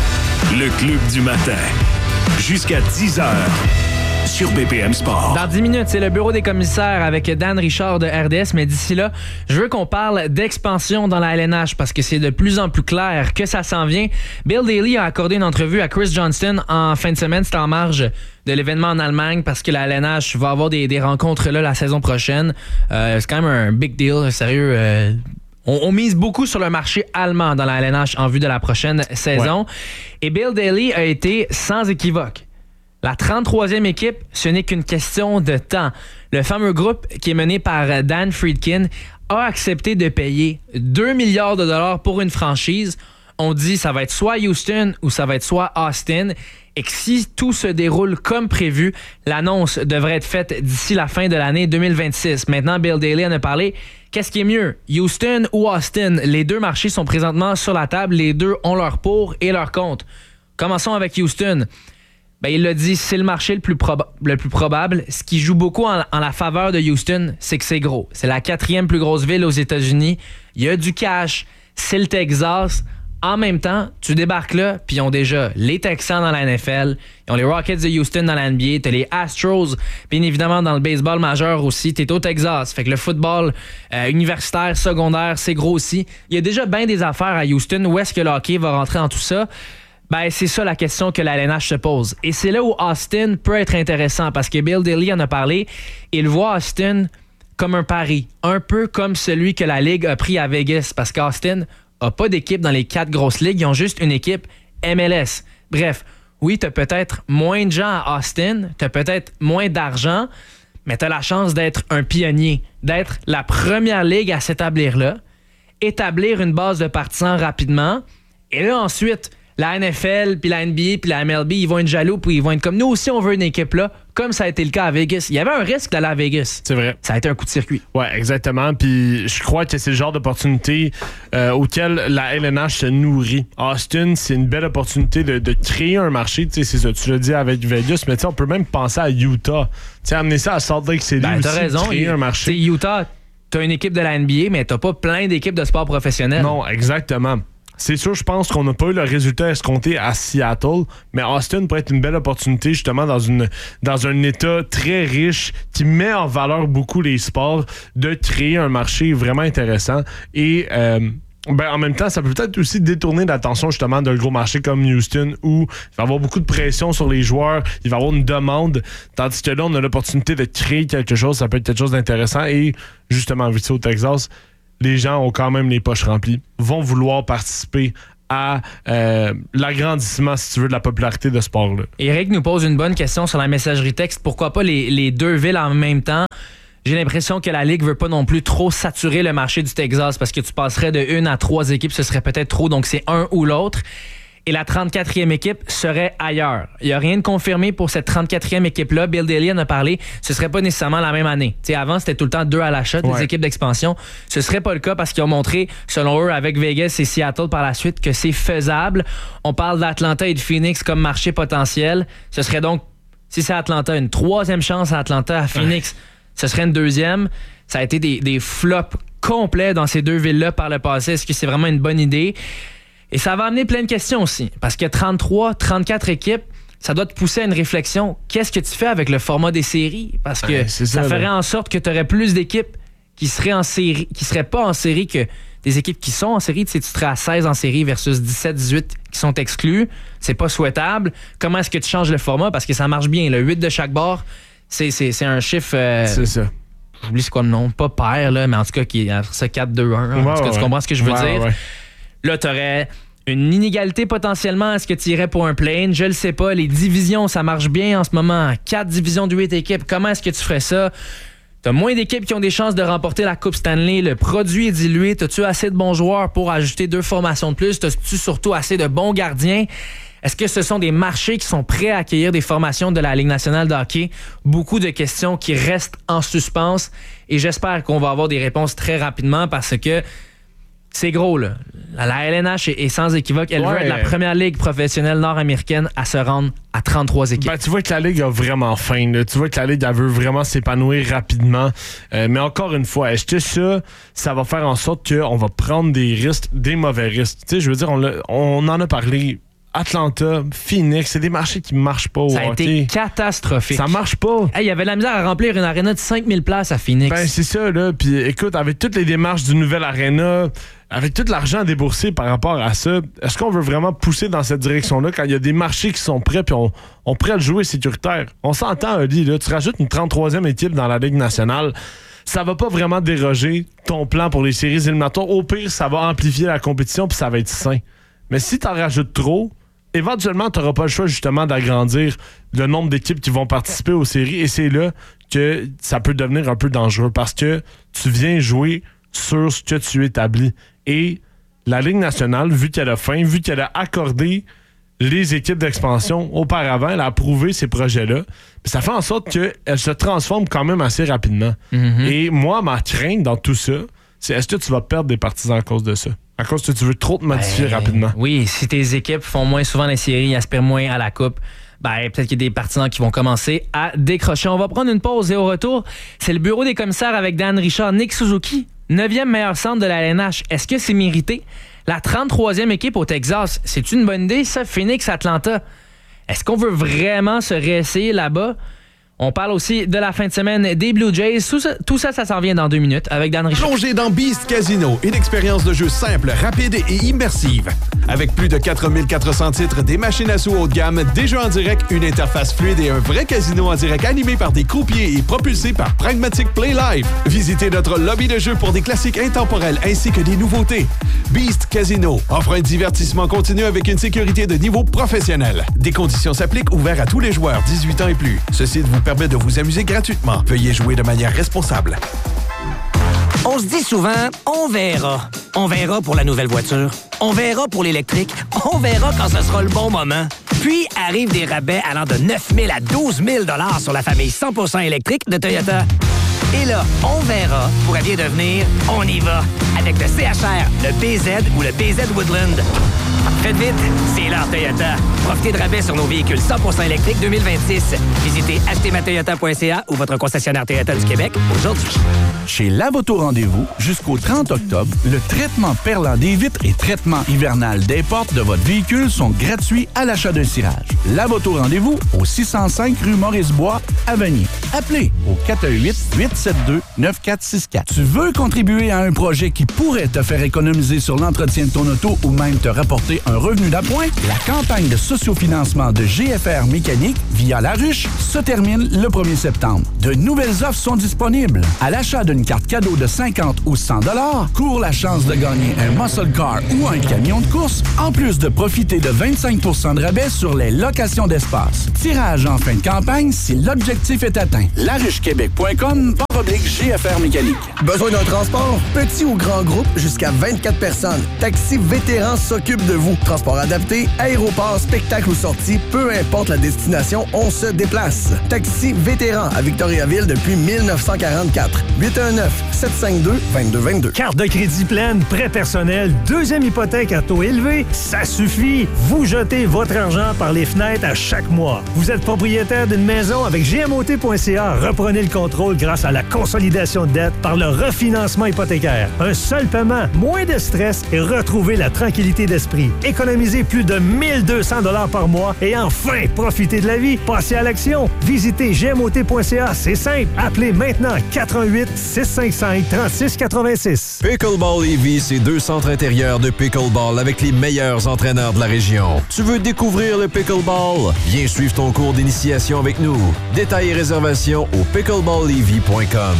Le club du matin. Jusqu'à dix heures. Sur B P M Sport. Dans dix minutes, c'est le bureau des commissaires avec Dan Richard de R D S. Mais d'ici là, je veux qu'on parle d'expansion dans la L N H parce que c'est de plus en plus clair que ça s'en vient. Bill Daly a accordé une entrevue à Chris Johnston en fin de semaine. C'était en marge de l'événement en Allemagne parce que la L N H va avoir des, des rencontres là la saison prochaine. Euh, c'est quand même un big deal, sérieux. Euh, on, on mise beaucoup sur le marché allemand dans la L N H en vue de la prochaine saison. Ouais. Et Bill Daly a été sans équivoque. La trente-troisième équipe, ce n'est qu'une question de temps. Le fameux groupe qui est mené par Dan Friedkin a accepté de payer deux milliards de dollars pour une franchise. On dit que ça va être soit Houston ou ça va être soit Austin. Et que si tout se déroule comme prévu, l'annonce devrait être faite d'ici la fin de l'année deux mille vingt-six. Maintenant, Bill Daly en a parlé. Qu'est-ce qui est mieux, Houston ou Austin? Les deux marchés sont présentement sur la table. Les deux ont leur pour et leur contre. Commençons avec Houston. Ben, il l'a dit, c'est le marché le plus, proba- le plus probable. Ce qui joue beaucoup en, en la faveur de Houston, c'est que c'est gros. C'est la quatrième plus grosse ville aux États-Unis. Il y a du cash. C'est le Texas. En même temps, tu débarques là, puis ils ont déjà les Texans dans la N F L, ils ont les Rockets de Houston dans la N B A, t'as les Astros, bien évidemment dans le baseball majeur aussi, t'es au Texas. Fait que le football euh, universitaire, secondaire, c'est gros aussi. Il y a déjà bien des affaires à Houston. Où est-ce que le hockey va rentrer dans tout ça? Ben, c'est ça la question que la L N H se pose. Et c'est là où Austin peut être intéressant parce que Bill Daly en a parlé. Il voit Austin comme un pari, un peu comme celui que la Ligue a pris à Vegas parce qu'Austin n'a pas d'équipe dans les quatre grosses ligues. Ils ont juste une équipe M L S. Bref, oui, t'as peut-être moins de gens à Austin, t'as peut-être moins d'argent, mais t'as la chance d'être un pionnier, d'être la première ligue à s'établir là, établir une base de partisans rapidement, et là ensuite, la N F L, puis la N B A, puis la M L B, ils vont être jaloux, puis ils vont être comme nous aussi, on veut une équipe là, comme ça a été le cas à Vegas. Il y avait un risque d'aller à Vegas. C'est vrai. Ça a été un coup de circuit. Ouais, exactement. Puis je crois que c'est le genre d'opportunité euh, auquel la L N H se nourrit. Austin, c'est une belle opportunité de, de créer un marché. Tu sais, c'est ça, tu l'as dit avec Vegas, mais tu sais, on peut même penser à Utah. Tu sais, amener ça à Salt Lake City ben, aussi, t'as raison. créer un marché. T'sais, Utah, t'as une équipe de la N B A, mais t'as pas plein d'équipes de sport professionnel. Non, exactement. C'est sûr, je pense qu'on n'a pas eu le résultat escompté à Seattle, mais Austin pourrait être une belle opportunité justement dans une dans un État très riche qui met en valeur beaucoup les sports, de créer un marché vraiment intéressant et euh, ben, en même temps, ça peut peut-être aussi détourner l'attention justement d'un gros marché comme Houston où il va y avoir beaucoup de pression sur les joueurs, il va y avoir une demande, tandis que là, on a l'opportunité de créer quelque chose, ça peut être quelque chose d'intéressant et justement, vu ça au Texas, les gens ont quand même les poches remplies, vont vouloir participer à euh, l'agrandissement, si tu veux, de la popularité de ce sport-là. Eric nous pose une bonne question sur la messagerie texte. Pourquoi pas les, les deux villes en même temps? J'ai l'impression que la Ligue veut pas non plus trop saturer le marché du Texas parce que tu passerais de une à trois équipes, ce serait peut-être trop, donc c'est un ou l'autre. Et la trente-quatrième équipe serait ailleurs. Il n'y a rien de confirmé pour cette trente-quatrième équipe-là. Bill Daly en a parlé. Ce ne serait pas nécessairement la même année. T'sais, avant, c'était tout le temps deux à l'achat des ouais. équipes d'expansion. Ce ne serait pas le cas parce qu'ils ont montré, selon eux, avec Vegas et Seattle par la suite, que c'est faisable. On parle d'Atlanta et de Phoenix comme marché potentiel. Ce serait donc, si c'est Atlanta, une troisième chance à Atlanta. À Phoenix, ouais. ce serait une deuxième. Ça a été des, des flops complets dans ces deux villes-là par le passé. Est-ce que c'est vraiment une bonne idée? Et ça va amener plein de questions aussi. Parce que trente-trois, trente-quatre équipes, ça doit te pousser à une réflexion. Qu'est-ce que tu fais avec le format des séries? Parce que ouais, ça, ça ferait là. en sorte que tu aurais plus d'équipes qui seraient en série, qui seraient pas en série que des équipes qui sont en série. Tu sais, tu serais à seize en série versus dix-sept, dix-huit qui sont exclus. C'est pas souhaitable. Comment est-ce que tu changes le format? Parce que ça marche bien. Le huit de chaque bord, c'est, c'est, c'est un chiffre... Euh, c'est ça. J'oublie c'est quoi le nom. Pas pair, là, mais en tout cas, qui est ça quatre deux un. Hein, ouais, en tout cas, ouais. Tu comprends ce que je veux ouais, dire? Ouais. Là, tu aurais une inégalité potentiellement. Est-ce que tu irais pour un play-in? Je le sais pas. Les divisions, ça marche bien en ce moment. Quatre divisions de huit équipes. Comment est-ce que tu ferais ça? T'as moins d'équipes qui ont des chances de remporter la Coupe Stanley. Le produit est dilué. T'as-tu assez de bons joueurs pour ajouter deux formations de plus? T'as-tu surtout assez de bons gardiens? Est-ce que ce sont des marchés qui sont prêts à accueillir des formations de la Ligue nationale de hockey? Beaucoup de questions qui restent en suspens et j'espère qu'on va avoir des réponses très rapidement parce que c'est gros, là. La L N H est sans équivoque. Elle ouais. veut être la première ligue professionnelle nord-américaine à se rendre à trente-trois équipes. Ben, tu vois que la Ligue a vraiment faim. Là. Tu vois que la Ligue elle veut vraiment s'épanouir rapidement. Euh, mais encore une fois, est-ce que ça, ça va faire en sorte qu'on va prendre des risques, des mauvais risques? Tu sais, je veux dire, on, on en a parlé. Atlanta, Phoenix, c'est des marchés qui marchent pas au Ça a hockey. été catastrophique. Ça marche pas. Il hey, y avait de la misère à remplir une aréna de cinq mille places à Phoenix. Ben, c'est ça, là. Puis écoute, avec toutes les démarches d'une nouvelle aréna, avec tout l'argent déboursé par rapport à ça, est-ce qu'on veut vraiment pousser dans cette direction-là quand il y a des marchés qui sont prêts puis on, on prêt à le jouer sécuritaire? On s'entend, Ali, là. Tu rajoutes une trente-troisième équipe dans la Ligue nationale. Ça va pas vraiment déroger ton plan pour les séries éliminatoires. Au pire, ça va amplifier la compétition puis ça va être sain. Mais si t'en rajoutes trop, éventuellement, tu n'auras pas le choix justement d'agrandir le nombre d'équipes qui vont participer aux séries et c'est là que ça peut devenir un peu dangereux parce que tu viens jouer sur ce que tu établis. Et la Ligue nationale, vu qu'elle a faim, vu qu'elle a accordé les équipes d'expansion auparavant, elle a approuvé ces projets-là, ça fait en sorte qu'elle se transforme quand même assez rapidement. Mm-hmm. Et moi, ma crainte dans tout ça, c'est est-ce que tu vas perdre des partisans à cause de ça? À cause que tu veux trop te modifier ben, rapidement. Oui, si tes équipes font moins souvent les séries, aspirent moins à la coupe, ben, peut-être qu'il y a des partisans qui vont commencer à décrocher. On va prendre une pause et au retour, c'est le bureau des commissaires avec Dan Richard. Nick Suzuki, neuvième meilleur centre de la L N H. Est-ce que c'est mérité? La trente-troisième équipe au Texas, c'est une bonne idée, ça? Phoenix, Atlanta. Est-ce qu'on veut vraiment se réessayer là-bas? On parle aussi de la fin de semaine des Blue Jays. Tout ça, tout ça, ça s'en vient dans deux minutes avec Dan Richard. Plongez dans Beast Casino, une expérience de jeu simple, rapide et immersive. Avec plus de quatre mille quatre cents titres, des machines à sous haut de gamme, des jeux en direct, une interface fluide et un vrai casino en direct animé par des croupiers et propulsé par Pragmatic Play Live. Visitez notre lobby de jeu pour des classiques intemporels ainsi que des nouveautés. Beast Casino offre un divertissement continu avec une sécurité de niveau professionnel. Des conditions s'appliquent, ouverts à tous les joueurs dix-huit ans et plus. Ceci vous permet de vous amuser gratuitement. Veuillez jouer de manière responsable. On se dit souvent, on verra. On verra pour la nouvelle voiture. On verra pour l'électrique. On verra quand ce sera le bon moment. Puis arrivent des rabais allant de neuf mille à douze mille dollars sur la famille cent pour cent électrique de Toyota. Et là, on verra pourrait bien devenir on y va avec le C H R, le B Z ou le B Z Woodland. Faites vite, c'est l'heure Toyota. Profitez de rabais sur nos véhicules cent pour cent électriques deux mille vingt-six. Visitez acheter ma toyota point c a ou votre concessionnaire Toyota du Québec aujourd'hui. Chez Lavoto Rendez-vous, jusqu'au trente octobre, le traitement perlant des vitres et traitement hivernal des portes de votre véhicule sont gratuits à l'achat d'un cirage. Lavoto Rendez-vous au six cent cinq rue Maurice-Bois, à Vanier. Appelez au quatre un huit, huit sept deux, neuf quatre six quatre. Tu veux contribuer à un projet qui pourrait te faire économiser sur l'entretien de ton auto ou même te rapporter un revenu d'appoint? La campagne de sociofinancement de G F R Mécanique via La Ruche se termine le premier septembre. De nouvelles offres sont disponibles. À l'achat d'une carte cadeau de cinquante ou cent dollars, cours la chance de gagner un muscle car ou un camion de course, en plus de profiter de vingt-cinq pour cent de rabais sur les locations d'espace. Tirage en fin de campagne si l'objectif est atteint. laruchequebec point com barre oblique G F R Mécanique. Besoin d'un transport? Petit ou grand groupe, jusqu'à vingt-quatre personnes. Taxi Vétéran s'occupe de vous. Transport adapté, aéroport, spectacle ou sortie, peu importe la destination, on se déplace. Taxi Vétéran à Victoriaville depuis mille neuf cent quarante-quatre. huit un neuf, sept cinq deux, deux deux deux deux. Carte de crédit pleine, prêt personnel, deuxième hypothèque à taux élevé, ça suffit. Vous jetez votre argent par les fenêtres à chaque mois. Vous êtes propriétaire d'une maison avec G M O T point C A. Reprenez le contrôle grâce à la consolidation de dette par le refinancement hypothécaire. Un seul paiement, moins de stress et retrouvez la tranquillité d'esprit. Économisez plus de mille deux cents dollars par mois et enfin, profitez de la vie. Passez à l'action. Visitez G M O T point C A. C'est simple. Appelez maintenant quatre un huit, six cinq cinq, trois six huit six. Pickleball Lévis, c'est deux centres intérieurs de pickleball avec les meilleurs entraîneurs de la région. Tu veux découvrir le pickleball? Viens suivre ton cours d'initiation avec nous. Détails et réservations au pickleball lévis point com.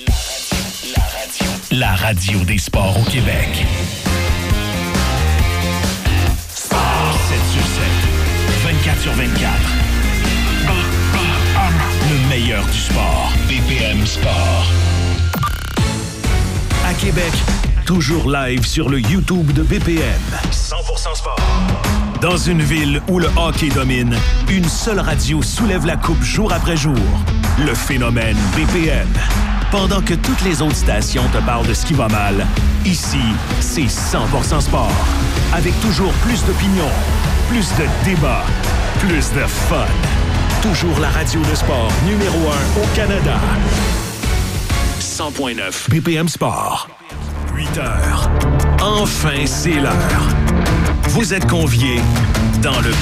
La radio des sports au Québec. sept sur sept, vingt-quatre sur vingt-quatre. Le meilleur du sport. B P M Sport. À Québec, toujours live sur le YouTube de B P M. cent pour cent sport. Dans une ville où le hockey domine, une seule radio soulève la coupe jour après jour. Le phénomène B P M. Pendant que toutes les autres stations te parlent de ce qui va mal, ici, c'est cent pour cent sport. Avec toujours plus d'opinions, plus de débats, plus de fun. Toujours la radio de sport numéro un au Canada. cent point neuf B P M Sport. huit heures. Enfin, c'est l'heure. Vous êtes conviés dans le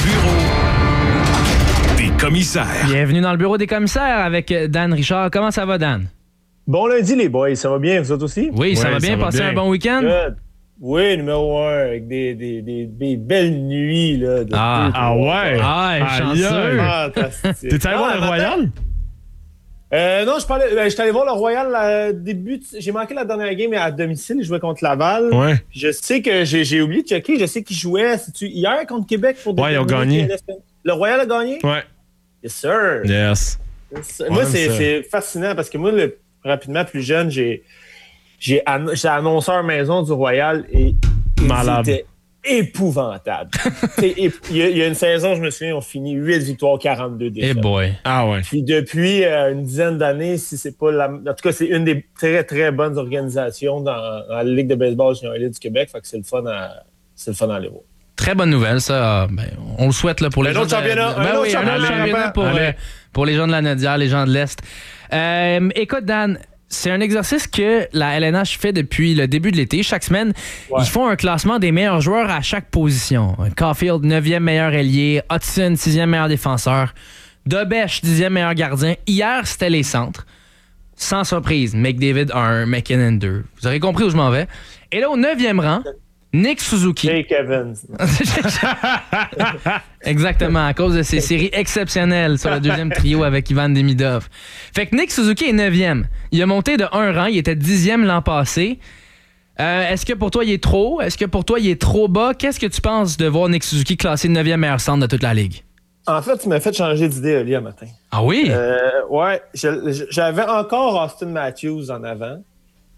bureau des commissaires. Bienvenue dans le bureau des commissaires avec Dan Richard. Comment ça va, Dan? Bon lundi, les boys. Ça va bien, vous autres aussi? Oui, ça oui, va bien. Passez un bon week-end? Good. Oui, numéro un, avec des, des, des, des belles nuits. Là, de ah, deux, ah ouais? Ah, chanceux. Fantastique. T'es allé voir le Royal? Euh, non, je parlais, ben, j'étais allé voir le Royal à début. De, j'ai manqué la dernière game à domicile. Je jouais contre Laval. Ouais. Je sais que j'ai, j'ai oublié de checker. Je sais qu'ils jouaient c'est-tu, hier contre Québec pour ouais, ils ont gagné. Le Royal a gagné? Ouais. Yes, sir. Yes. yes moi, c'est, c'est fascinant parce que moi, le, rapidement, plus jeune, j'ai, j'ai an- j'étais annonceur maison du Royal et, et malade. C'était épouvantable. Il y, y a une saison, je me souviens, on finit huit victoires, quarante-deux défaites. Hey boy. Ah ouais. Puis depuis euh, une dizaine d'années, si c'est pas la... En tout cas, c'est une des très, très bonnes organisations dans, dans la Ligue de baseball junior élite du Québec. Fait que c'est le fun à, c'est le fun à aller voir. Très bonne nouvelle, ça. Ben, on le souhaite là, pour les un gens autre championnat, de... ben, un autre oui, championnat, un autre championnat pour, euh, pour les gens de la Nodière, les gens de l'Est. Euh, écoute, Dan, c'est un exercice que la L N H fait depuis le début de l'été. Chaque semaine, ouais. Ils font un classement des meilleurs joueurs à chaque position. Caulfield, neuvième meilleur ailier. Hudson, sixième meilleur défenseur. Dobèche, dixième meilleur gardien. Hier, c'était les centres. Sans surprise, McDavid un, McKinnon deux. Vous aurez compris où je m'en vais. Et là, au neuvième rang, Nick Suzuki. Jake Evans. Exactement, à cause de ses séries exceptionnelles sur le deuxième trio avec Ivan Demidov. Fait que Nick Suzuki est neuvième. Il a monté de un rang, il était dixième l'an passé. Euh, est-ce que pour toi, il est trop? Est-ce que pour toi, il est trop bas? Qu'est-ce que tu penses de voir Nick Suzuki classé neuvième meilleur centre de toute la Ligue? En fait, tu m'as fait changer d'idée, Oli, un matin. Ah oui? Euh, ouais, j'avais encore Austin Matthews en avant.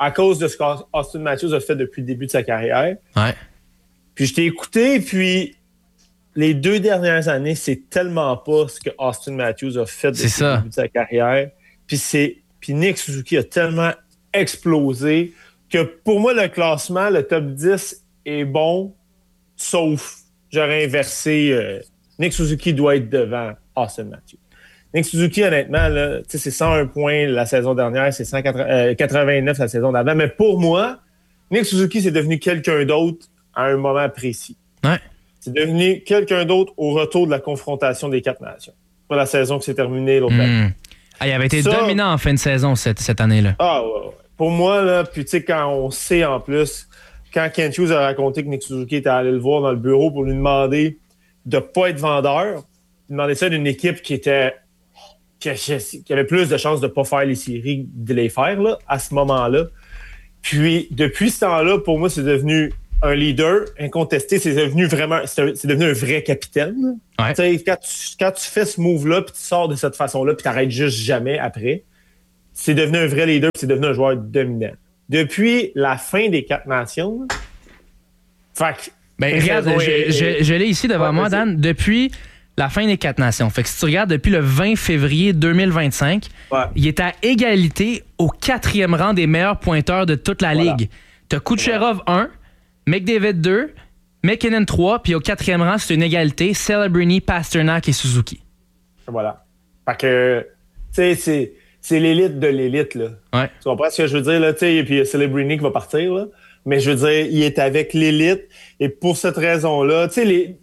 à cause de ce qu'Austin Matthews a fait depuis le début de sa carrière. Ouais. Puis je t'ai écouté, puis les deux dernières années, c'est tellement pas ce que Austin Matthews a fait depuis le début de sa carrière. Puis c'est puis Nick Suzuki a tellement explosé que pour moi, le classement, le top dix est bon, sauf j'aurais inversé. Euh, Nick Suzuki doit être devant Austin Matthews. Nick Suzuki, honnêtement, là, c'est cent un points la saison dernière, c'est cent quatre-vingt-neuf la saison d'avant. Mais pour moi, Nick Suzuki, c'est devenu quelqu'un d'autre à un moment précis. Ouais. C'est devenu quelqu'un d'autre au retour de la confrontation des quatre nations. Pas la saison qui s'est terminée l'autre mmh. année. Ah, il avait été Ça, dominant en fin de saison cette, cette année-là. Ah, ouais, ouais. Pour moi, là, puis tu sais, quand on sait en plus, quand Kent Hughes a raconté que Nick Suzuki était allé le voir dans le bureau pour lui demander de ne pas être vendeur, il demandait ça d'une équipe qui était qui, qui avait plus de chances de ne pas faire les séries que de les faire là, à ce moment-là. Puis, depuis ce temps-là, pour moi, c'est devenu un leader incontesté. C'est devenu vraiment, c'est, c'est devenu un vrai capitaine. Ouais. Quand, tu, quand tu fais ce move-là, puis tu sors de cette façon-là, puis tu n'arrêtes juste jamais après, c'est devenu un vrai leader, puis c'est devenu un joueur dominant. Depuis la fin des quatre nations, fait que, ben, regarde, je, est, je, je l'ai ici devant ouais, moi, Dan, depuis la fin des quatre nations. Fait que si tu regardes depuis le vingt février deux mille vingt-cinq, ouais. il est à égalité au quatrième rang des meilleurs pointeurs de toute la voilà. ligue. T'as Kucherov un, McDavid deux, McKinnon trois, puis au quatrième rang, c'est une égalité, Celebrini, Pasternak et Suzuki. Voilà. Fait que, tu sais, c'est, c'est l'élite de l'élite, là. Ouais. Tu comprends ce que je veux dire, là? Tu sais, et puis il y a Celebrini qui va partir, là. Mais je veux dire, il est avec l'élite. Et pour cette raison-là, tu sais, les...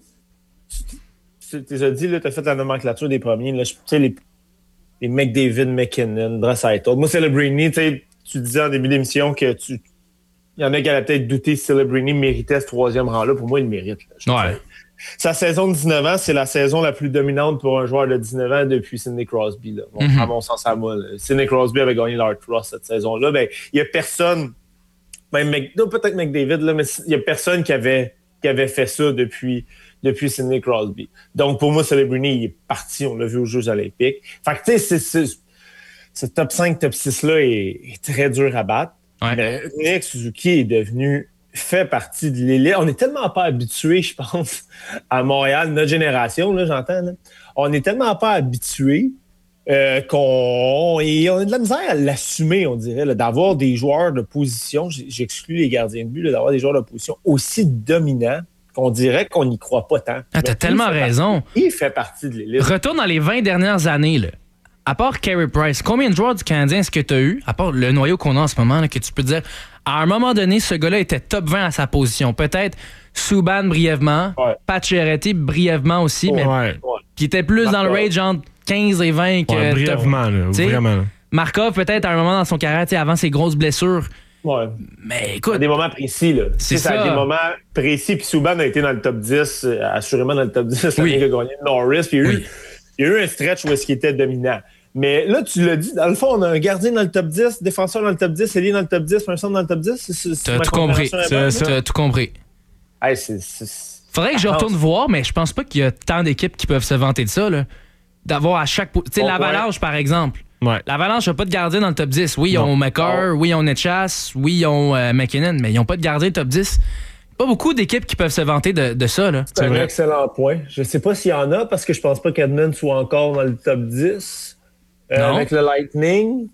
Tu t'as dit, là, t'as fait la nomenclature des premiers, là. Tu sais, les... les McDavid, McKinnon, Draisaitl. Moi, Celebrini, tu sais, tu disais en début d'émission que tu... Il y en a qui allaient peut-être douter si Celebrini méritait ce troisième rang-là. Pour moi, il le mérite. Là, ouais. Sa saison de dix-neuf ans, c'est la saison la plus dominante pour un joueur de dix-neuf ans depuis Sidney Crosby. Là. Bon, mm-hmm. À mon sens, à moi. Là. Sidney Crosby avait gagné l'Art Ross cette saison-là. Ben, il n'y a personne, même Mc, non, peut-être McDavid, là, mais il n'y a personne qui avait, qui avait fait ça depuis, depuis Sidney Crosby. Donc, pour moi, Celebrini, il est parti. On l'a vu aux Jeux olympiques. Fait que, tu sais, c'est, c'est, ce top cinq, top six-là est, est très dur à battre. Ouais. Mais Nick Suzuki est devenu... fait partie de l'élite. On n'est tellement pas habitué, je pense, à Montréal, notre génération, là, j'entends. Là. On n'est tellement pas habitué euh, qu'on et on a de la misère à l'assumer, on dirait, là, d'avoir des joueurs de position, j'exclus les gardiens de but, là, d'avoir des joueurs de position aussi dominants qu'on dirait qu'on n'y croit pas tant. Ah, t'as tellement raison. Partie, il fait partie de l'élite. Retourne dans les vingt dernières années, là. À part Carey Price, combien de joueurs du Canadien est-ce que tu as eu, à part le noyau qu'on a en ce moment, là, que tu peux te dire, à un moment donné, ce gars-là était top vingt à sa position. Peut-être Subban brièvement, ouais. Pacioretty brièvement aussi, mais ouais. qui était plus Markov. Dans le range entre quinze et vingt que ouais, brièvement, là, vraiment. Markov, peut-être à un moment dans son carrière, avant ses grosses blessures. Ouais. Mais écoute. À des moments précis, là. C'est ça. À des moments précis, puis Subban a été dans le top dix, assurément dans le top dix, l'année qu'il a gagné Norris, puis il y a eu, il y a eu un stretch où est-ce qu'il était dominant. Mais là, tu l'as dit, dans le fond, on a un gardien dans le top dix, défenseur dans le top dix, ailier dans le top dix, un centre dans le top dix. C'est, c'est, T'as tout compris. C'est, c'est, t'as tout compris. Hey, c'est, c'est... Faudrait que je retourne ah, voir, mais je pense pas qu'il y a tant d'équipes qui peuvent se vanter de ça. Là. D'avoir à chaque... Tu sais, bon, l'Avalanche, ouais. par exemple. Ouais. L'Avalanche n'a pas de gardien dans le top dix. Oui, ils ont McCarr, oui, ils ont Netchas, oui, ils ont euh, McKinnon, mais ils n'ont pas de gardien top dix. Pas beaucoup d'équipes qui peuvent se vanter de, de ça. Là. C'est, c'est un vrai. excellent point. Je sais pas s'il y en a, parce que je pense pas qu'Edmund soit encore dans le top dix. Euh, avec le Lightning.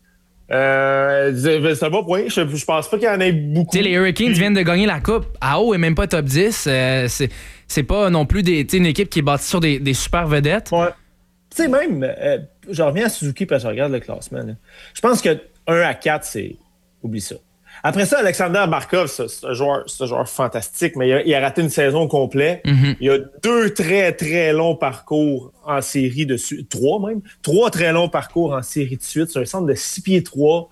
Euh, c'est un bon point. Je, je pense pas qu'il y en ait beaucoup. T'sais, les Hurricanes viennent de gagner la Coupe. Ao est même pas top dix. Euh, c'est, c'est pas non plus des, une équipe qui est bâtie sur des, des super vedettes. Ouais. Tu sais, même, euh, je reviens à Suzuki parce que je regarde le classement. Là. Je pense que un à quatre, c'est. Oublie ça. Après ça, Alexander Markov, c'est, c'est, un, joueur, c'est un joueur fantastique, mais il a, il a raté une saison complète. Mm-hmm. Il a deux très, très longs parcours en série de suite. Trois même. Trois très longs parcours en série de suite. C'est un centre de six pieds trois.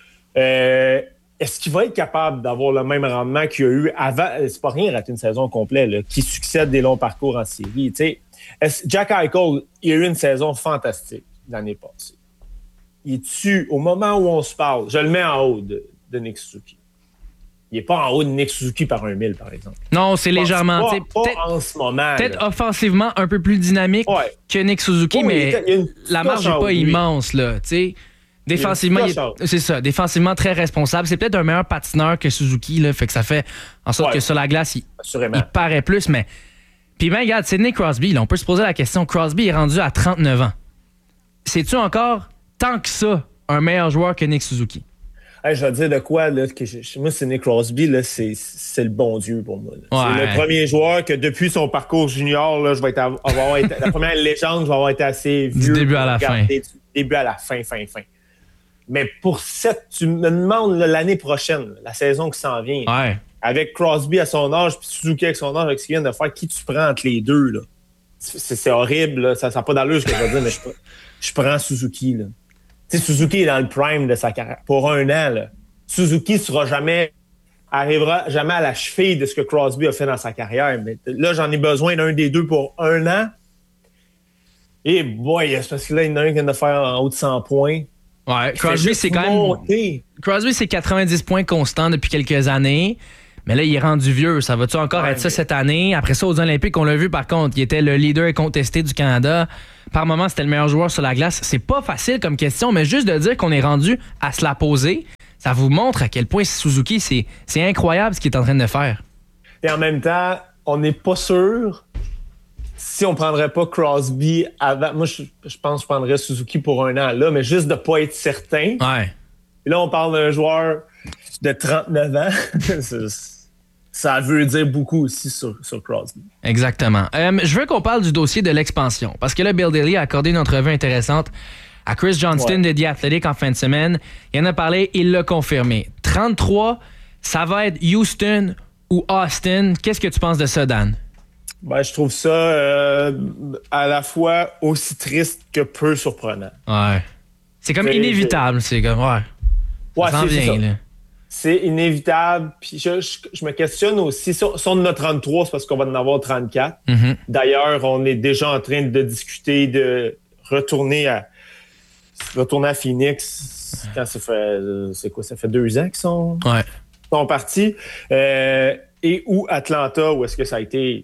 Euh, est-ce qu'il va être capable d'avoir le même rendement qu'il a eu avant? C'est pas rien rater une saison complète, là, qui succède des longs parcours en série. T'sais, Jack Eichel, il a eu une saison fantastique l'année passée. Il est dessus, au moment où on se parle, je le mets en haut de, de Nick Suzuki. Il n'est pas en haut de Nick Suzuki par un mille, par exemple. Non, c'est pas, légèrement. Pas, pas peut-être, en ce moment. Peut-être là. Offensivement un peu plus dynamique ouais. que Nick Suzuki, oh, mais une, la marge n'est pas immense. Là, Défensivement, il est- c'est ça. Défensivement, très responsable. C'est peut-être un meilleur patineur que Suzuki, là, fait que ça fait en sorte Ouais. que sur la glace, il, Assurément. il paraît plus. Mais puis ben, regarde, Sidney Crosby, là, on peut se poser la question. Crosby est rendu à trente-neuf ans. C'est-tu encore tant que ça un meilleur joueur que Nick Suzuki? Hey, je vais te dire de quoi, là, que je- moi, c'est Nick Crosby, là, c'est, c'est le bon Dieu pour moi. là. Ouais. C'est le premier joueur que depuis son parcours junior, là, je vais être av- avoir été, la première légende, je vais avoir été assez vieux. début à pour la regarder Du début à la fin, fin, fin. Mais pour cette, tu me demandes là, l'année prochaine, la saison qui s'en vient, Ouais. avec Crosby à son âge, puis Suzuki avec son âge, avec ce qu'il vient de faire, qui tu prends entre les deux, là? C'est, c'est horrible, là. Ça n'a pas d'allure ce que je veux dire, mais je, pr- je prends Suzuki, là. Tu sais, Suzuki est dans le prime de sa carrière. Pour un an, là, Suzuki sera jamais, arrivera jamais à la cheville de ce que Crosby a fait dans sa carrière. Mais là, j'en ai besoin d'un des deux pour un an. Et boy, c'est parce que là, il y en a un qui vient de faire en haut de cent points. Ouais, Il fait Crosby, juste c'est quand même. monter. Crosby, c'est quatre-vingt-dix points constants depuis quelques années. Mais là, il est rendu vieux. Ça va-tu encore Ouais, être ça mais- cette année? Après ça, aux Olympiques, on l'a vu par contre. Il était le leader incontesté du Canada. Par moment, c'était le meilleur joueur sur la glace. C'est pas facile comme question, mais juste de dire qu'on est rendu à se la poser, ça vous montre à quel point Suzuki, c'est, c'est incroyable ce qu'il est en train de faire. Et en même temps, on n'est pas sûr si on prendrait pas Crosby avant. Moi, je, je pense que je prendrais Suzuki pour un an là, mais juste de pas être certain. Ouais. Et là, on parle d'un joueur de trente-neuf ans. C'est- Ça veut dire beaucoup aussi sur, sur Crosby. Exactement. Euh, je veux qu'on parle du dossier de l'expansion. Parce que là, Bill Daly a accordé une entrevue intéressante à Chris Johnston Ouais. de The Athletic en fin de semaine. Il en a parlé, il l'a confirmé. trente-trois, ça va être Houston ou Austin. Qu'est-ce que tu penses de ça, Dan? Ben, je trouve ça euh, à la fois aussi triste que peu surprenant. Ouais. C'est comme C'est- inévitable. C'est comme, ouais. Ouais, ça s'en c'est- c'est vient, ça. là. C'est inévitable. Puis je, je- je me questionne aussi. Si on, si on en a trente-trois, c'est parce qu'on va en avoir trente-quatre. Mhm. D'ailleurs, on est déjà en train de discuter de retourner à retourner à Phoenix. Quand ça fait, c'est quoi, ça fait deux ans qu'ils sont, Ouais. sont partis. Euh, et ou Atlanta, où est-ce que ça a été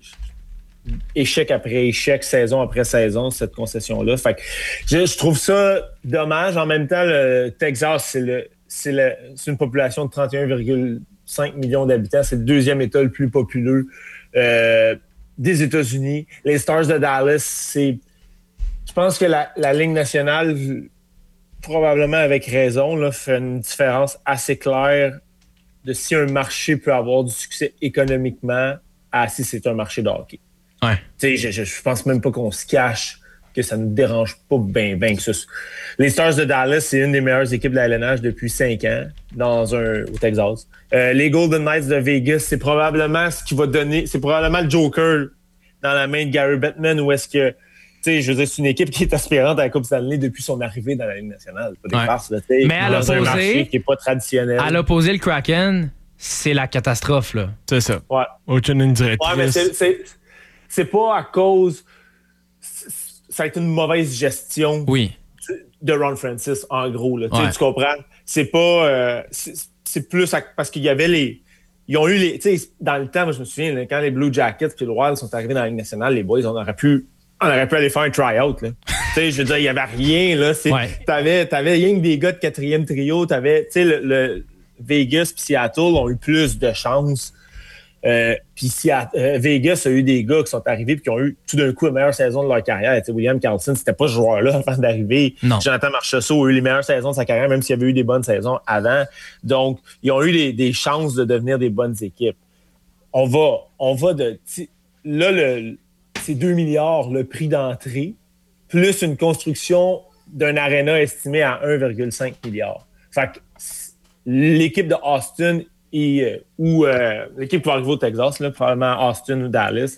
échec après échec, saison après saison, cette concession-là. Fait que je, je trouve ça dommage. En même temps, le Texas, c'est le c'est le- c'est une population de trente et un virgule cinq millions d'habitants. C'est le deuxième État le plus populeux euh, des États-Unis. Les Stars de Dallas, c'est... Je pense que la, la Ligue nationale, probablement avec raison, là, fait une différence assez claire de si un marché peut avoir du succès économiquement à si c'est un marché de hockey. Ouais. Tu sais, je, je, je pense même pas qu'on se cache que ça ne nous dérange pas bien, bien que ça. Les Stars de Dallas, c'est une des meilleures équipes de la L N H depuis cinq ans dans un, au Texas. Euh, les Golden Knights de Vegas, c'est probablement ce qui va donner, c'est probablement le Joker dans la main de Gary Bettman, ou est-ce que, tu sais, je veux dire, c'est une équipe qui est aspirante à la Coupe Stanley depuis son arrivée dans la Ligue nationale. Pas des Ouais. farces, là, tu sais, Mais à dans un l'opposé- marché qui n'est pas traditionnel. À l'opposé, le Kraken, c'est la catastrophe, là. C'est ça. Ouais. Aucune ligne directrice. Ouais, mais c'est, c'est, c'est pas à cause. c'est- Ça a été une mauvaise gestion Oui. de Ron Francis, en gros. Là. Tu sais, Ouais. Tu comprends? C'est pas. euh, c'est, c'est plus à- parce qu'il y avait les. Ils ont eu les. Tu sais, dans le temps, moi, je me souviens, là, quand les Blue Jackets et le Wild sont arrivés dans la Ligue nationale, les boys, on aurait pu. On aurait pu aller faire un try-out. Là. Tu sais, je veux dire, il n'y avait rien. Là. C'est, Ouais. T'avais, t'avais rien que des gars de quatrième trio. T'avais, tu sais, le, le Vegas et Seattle ont eu plus de chances. Euh, puis Seattle- euh, Vegas a eu des gars qui sont arrivés et qui ont eu tout d'un coup la meilleure saison de leur carrière. Tu sais, William Karlsson, c'était pas ce joueur-là avant d'arriver. Non. Jonathan Marchessault a eu les meilleures saisons de sa carrière, même s'il y avait eu des bonnes saisons avant. Donc, ils ont eu des, des chances de devenir des bonnes équipes. On va, on va de. tu sais, Là, le, c'est deux milliards le prix d'entrée, plus une construction d'un aréna estimé à un virgule cinq milliard. Fait que c- l'équipe de Austin et, euh, ou euh, l'équipe qui va arriver au Texas, là, probablement Austin ou Dallas,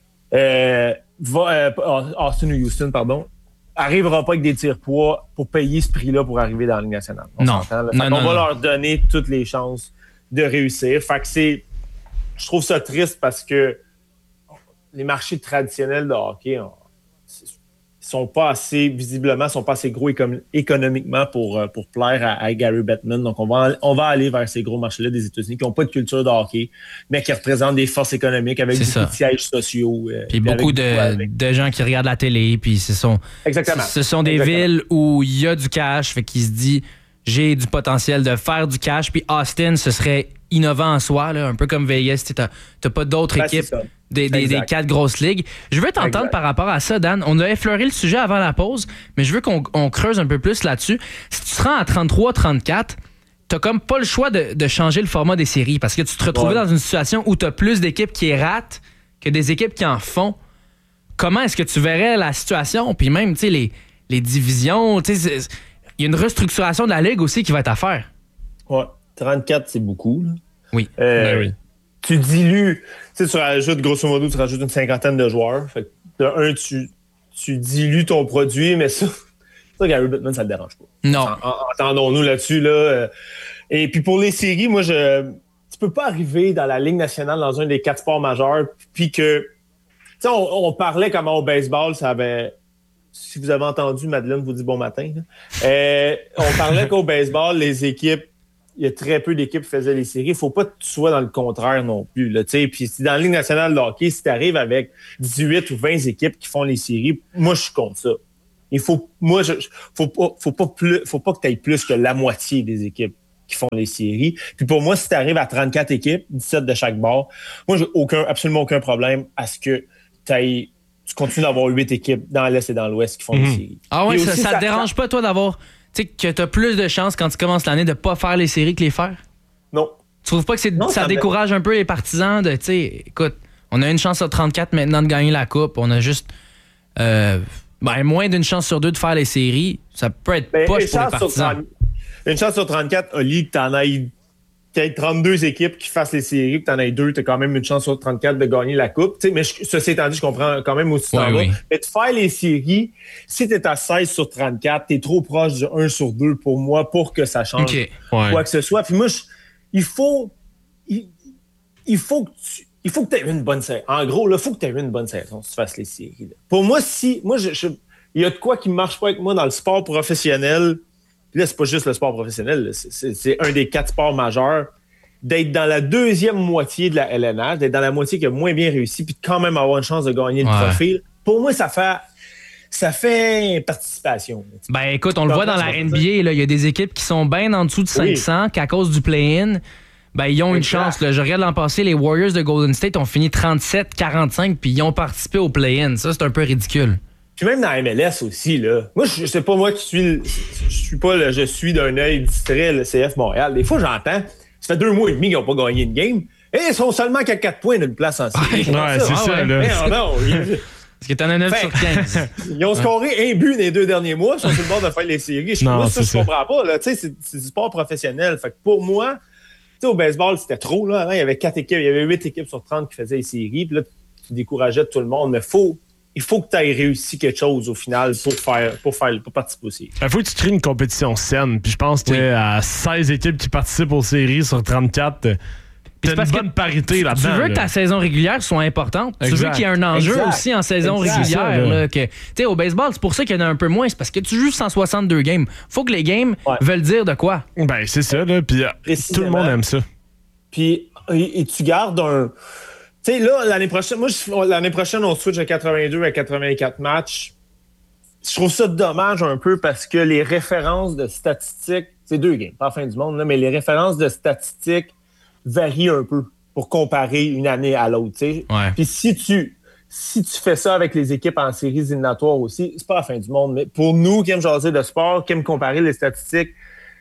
euh, va, euh, Austin ou Houston, pardon, arrivera pas avec des tirs-poids pour payer ce prix-là pour arriver dans la Ligue nationale. On Non. s'entend, là? Non, Fait non, qu'on va non. leur donner toutes les chances de réussir. Fait que c'est... Je trouve ça triste parce que les marchés traditionnels de hockey, on- c'est- sont pas assez, visiblement, sont pas assez gros éco- économiquement pour, pour plaire à, à Gary Bettman. Donc, on va, on va aller vers ces gros marchés-là des États-Unis qui n'ont pas de culture de hockey, mais qui représentent des forces économiques avec C'est beaucoup ça. de sièges sociaux. Euh, Puis beaucoup de, de gens qui regardent la télé, puis ce sont, Exactement. ce sont des Exactement. villes où il y a du cash, fait qu'il se dit, j'ai du potentiel de faire du cash, puis Austin, ce serait innovant en soi, là, un peu comme Vegas, tu n'as pas d'autres Ben, équipes c'est ça. des, des, des quatre grosses ligues. Je veux t'entendre Exact. par rapport à ça, Dan. On a effleuré le sujet avant la pause, mais je veux qu'on on creuse un peu plus là-dessus. Si tu te rends à trente-trois trente-quatre, t'as comme pas le choix de, de changer le format des séries parce que tu te retrouves Ouais. dans une situation où t'as plus d'équipes qui ratent que des équipes qui en font. Comment est-ce que tu verrais la situation? Puis même, tu sais, les, les divisions, tu sais, c'est- il y a une restructuration de la ligue aussi qui va être à faire. Ouais, trente-quatre, c'est beaucoup. Là. Oui. Euh, Ben oui. Tu dilues, tu sais, tu rajoutes, grosso modo, tu rajoutes une cinquantaine de joueurs. Fait que, de un, tu, tu dilues ton produit, mais ça, ça Gary Bettman, ça ne le dérange pas. Non. En- en- Entendons-nous là-dessus. Là. euh. Et puis pour les séries, moi, je tu peux pas arriver dans la Ligue nationale dans un des quatre sports majeurs, puis que, tu sais, on, on parlait comment au baseball, ça avait... Si vous avez entendu, Madeleine vous dit bon matin. là. Euh, on parlait qu'au baseball, les équipes, il y a très peu d'équipes qui faisaient les séries. Il ne faut pas que tu sois dans le contraire non plus. Là, t'sais. Puis si dans la Ligue nationale de hockey, si tu arrives avec dix-huit ou vingt équipes qui font les séries, moi, je suis contre ça. Il faut, moi, je, faut pas, faut pas plus, faut pas que tu aies plus que la moitié des équipes qui font les séries. Puis pour moi, si tu arrives à trente-quatre équipes, dix-sept de chaque bord, moi, j'ai aucun, absolument aucun problème à ce que t'ailles, tu continues d'avoir huit équipes dans l'Est et dans l'Ouest qui font Mhm. les séries. Ah ouais, Puis ça, aussi, ça te dérange pas, toi, d'avoir. Tu sais, que t'as plus de chances quand tu commences l'année de pas faire les séries que les faire? Non. Tu trouves pas que c'est, Non, ça ça me- décourage un peu les partisans de, tu sais, écoute, on a une chance sur trente-quatre maintenant de gagner la Coupe, on a juste euh, ben, moins d'une chance sur deux de faire les séries. Ça peut être Ben, poche une pour les chance sur partisans. trente Une chance sur trente-quatre, Oli, que t'en ailles qu'il y ait trente-deux équipes qui fassent les séries, que t'en aies deux, t'as quand même une chance sur trente-quatre de gagner la coupe. T'sais, mais je, ceci étant dit, je comprends quand même aussi Ouais, t'en vas. oui. Mais de faire les séries, si t'es à seize sur trente-quatre, t'es trop proche du un sur deux pour moi pour que ça change OK. quoi Ouais. que ce soit. Puis moi, je- il faut il, il faut que tu il faut que tu aies une bonne saison. En gros, il faut que tu aies une bonne saison si tu fasses les séries. là. Pour moi, si moi je, je- il y a de quoi qui ne marche pas avec moi dans le sport professionnel. Puis là, c'est pas juste le sport professionnel, là, c'est, c'est- c'est un des quatre sports majeurs. D'être dans la deuxième moitié de la L N H, d'être dans la moitié qui a moins bien réussi, puis de quand même avoir une chance de gagner le Ouais. trophée. Pour moi, ça fait ça fait participation. Ben écoute, on le voit dans la N B A, là, il y a des équipes qui sont bien en dessous de cinq cents, qu'à cause du play-in, ben ils ont une Exact. chance. Là. Je regarde l'an passé, les Warriors de Golden State ont fini trente-sept quarante-cinq, puis ils ont participé au play-in. Ça, c'est un peu ridicule. Puis même dans la M L S aussi, là. Moi, je sais pas moi qui suis. le- Je suis pas le, je suis d'un œil distrait le C F Montréal. Des fois, j'entends. Ça fait deux mois et demi qu'ils n'ont pas gagné une game. Et ils sont seulement qu'à quatre points d'une place en série. Comment Ouais, c'est ça, là. Mais non, ils, Parce que t'en as neuf Fait- sur quinze. ils ont scoré un but dans les deux derniers mois. Ils sont sur le bord de faire les séries. Je, Non, moi, ça, c'est je ça. comprends pas. Là. Tu sais, C'est, c'est du sport professionnel. Fait que pour moi, tu sais, au baseball, c'était trop. Là. Avant, il y avait quatre équipes. Il y avait huit équipes sur trente qui faisaient les séries. Puis là, tu décourageais tout le monde. Mais faut, il faut que tu aies réussi quelque chose au final pour faire, pour faire, pour participer aux séries. Il faut que tu crées une compétition saine. Puis je pense que Oui. à seize équipes qui participent aux séries sur trente-quatre, t'as c'est une parce bonne que parité là-dedans. Tu veux là. que ta saison régulière soit importante. Tu veux Exact. qu'il y ait un enjeu Exact. aussi en saison Exact. régulière. C'est ça, là. là, que, tu sais, au baseball, c'est pour ça qu'il y en a un peu moins. C'est parce que tu joues cent soixante-deux games. Faut que les games Ouais. veulent dire de quoi. Ben, c'est ça, là. Puis euh, tout Précisément. le monde aime ça. Puis, et, et tu gardes un. Tu sais, là, l'année prochaine, moi, je- l'année prochaine, on switch à quatre-vingt-deux à quatre-vingt-quatre matchs. Je trouve ça dommage un peu parce que les références de statistiques, c'est deux games, pas la fin du monde, là, mais les références de statistiques varient un peu pour comparer une année à l'autre. tu sais. Ouais. Puis si tu, si tu fais ça avec les équipes en séries éliminatoires aussi, c'est pas la fin du monde. Mais pour nous qui aiment jaser de sport, qui aiment comparer les statistiques,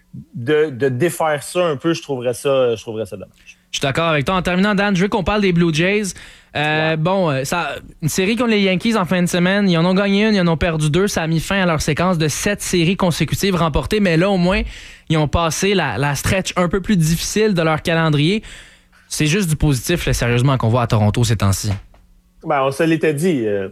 de, de défaire ça un peu, je trouverais ça, je trouverais ça dommage. Je suis d'accord avec toi. En terminant, Dan, je veux qu'on parle des Blue Jays. Euh, Bon, euh, ça, une série contre les Yankees en fin de semaine. Ils en ont gagné une, ils en ont perdu deux. Ça a mis fin à leur séquence de sept séries consécutives remportées. Mais là, au moins, ils ont passé la, la stretch un peu plus difficile de leur calendrier. C'est juste du positif, là, sérieusement, qu'on voit à Toronto ces temps-ci. Ben, on se l'était dit. euh,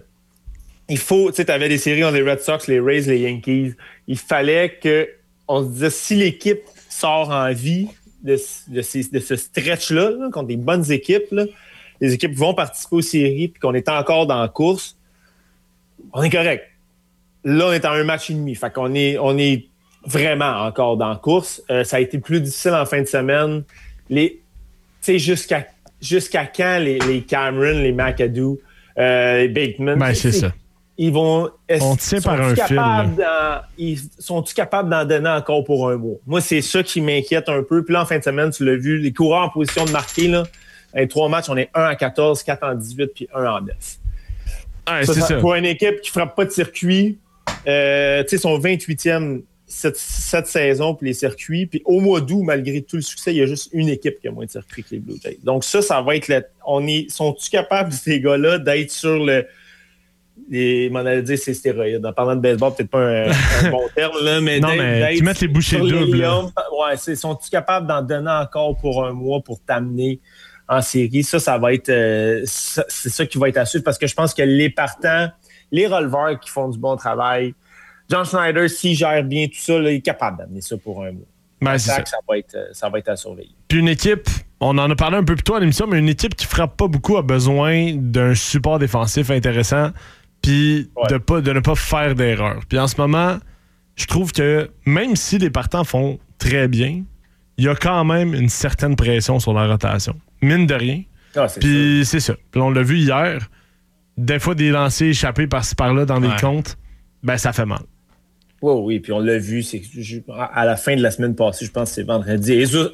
il faut, tu sais, tu avais des séries entre les Red Sox, les Rays, les Yankees. Il fallait que, on se disait, si l'équipe sort en vie de, de, ces, de ce stretch-là, là, contre des bonnes équipes, là, les équipes vont participer aux séries, puis qu'on est encore dans la course, on est correct. là, on est à un match et demi. Fait qu'on est, on est vraiment encore dans la course. Euh, ça a été plus difficile en fin de semaine. Les, tu sais, jusqu'à, jusqu'à quand les, les Cameron, les McAdoo, euh, les Bateman... Ben, c'est ça. Ils vont... On tient par un fil. Ils sont-ils capables d'en donner encore pour un mois? Moi, c'est ça qui m'inquiète un peu. Puis là, en fin de semaine, tu l'as vu, les coureurs en position de marquer, là, les trois matchs, on est un à quatorze, quatre en dix-huit, puis un en neuf. Ouais, ça, c'est ça, ça. pour une équipe qui ne frappe pas de circuit, euh, tu sais, son vingt-huitième cette, cette saison pour les circuits. Puis au mois d'août, malgré tout le succès, il y a juste une équipe qui a moins de circuits que les Blue Jays. Donc ça, ça va être... Le, on est, sont-ils capables, ces gars-là, d'être sur le... Les, m'en allait dire c'est stéroïdes. En parlant de baseball, peut-être pas un, un bon terme, là, mais, non, mais tu mets les bouchées doubles. Ouais, c'est, sont-ils capables d'en donner encore pour un mois pour t'amener en série? Ça, ça va être euh, ça, c'est ça qui va être à suivre parce que je pense que les partants, les releveurs qui font du bon travail, John Schneider, s'il gère bien tout ça, là, il est capable d'amener ça pour un mois. Ben, c'est ça. Ça va être, ça va être à surveiller. Puis une équipe, on en a parlé un peu plus tôt à l'émission, mais une équipe qui frappe pas beaucoup a besoin d'un support défensif intéressant. Puis ouais. de, pas, de ne pas faire d'erreur. Puis en ce moment, je trouve que même si les partants font très bien, il y a quand même une certaine pression sur la rotation. Mine de rien. Ah, c'est Puis c'est ça. Puis on l'a vu hier. Des fois, des lancers échappés par-ci par-là dans les ouais. comptes, ben ça fait mal. Oui, oui. Puis on l'a vu. C'est à la fin de la semaine passée, je pense que c'est vendredi. Jesus,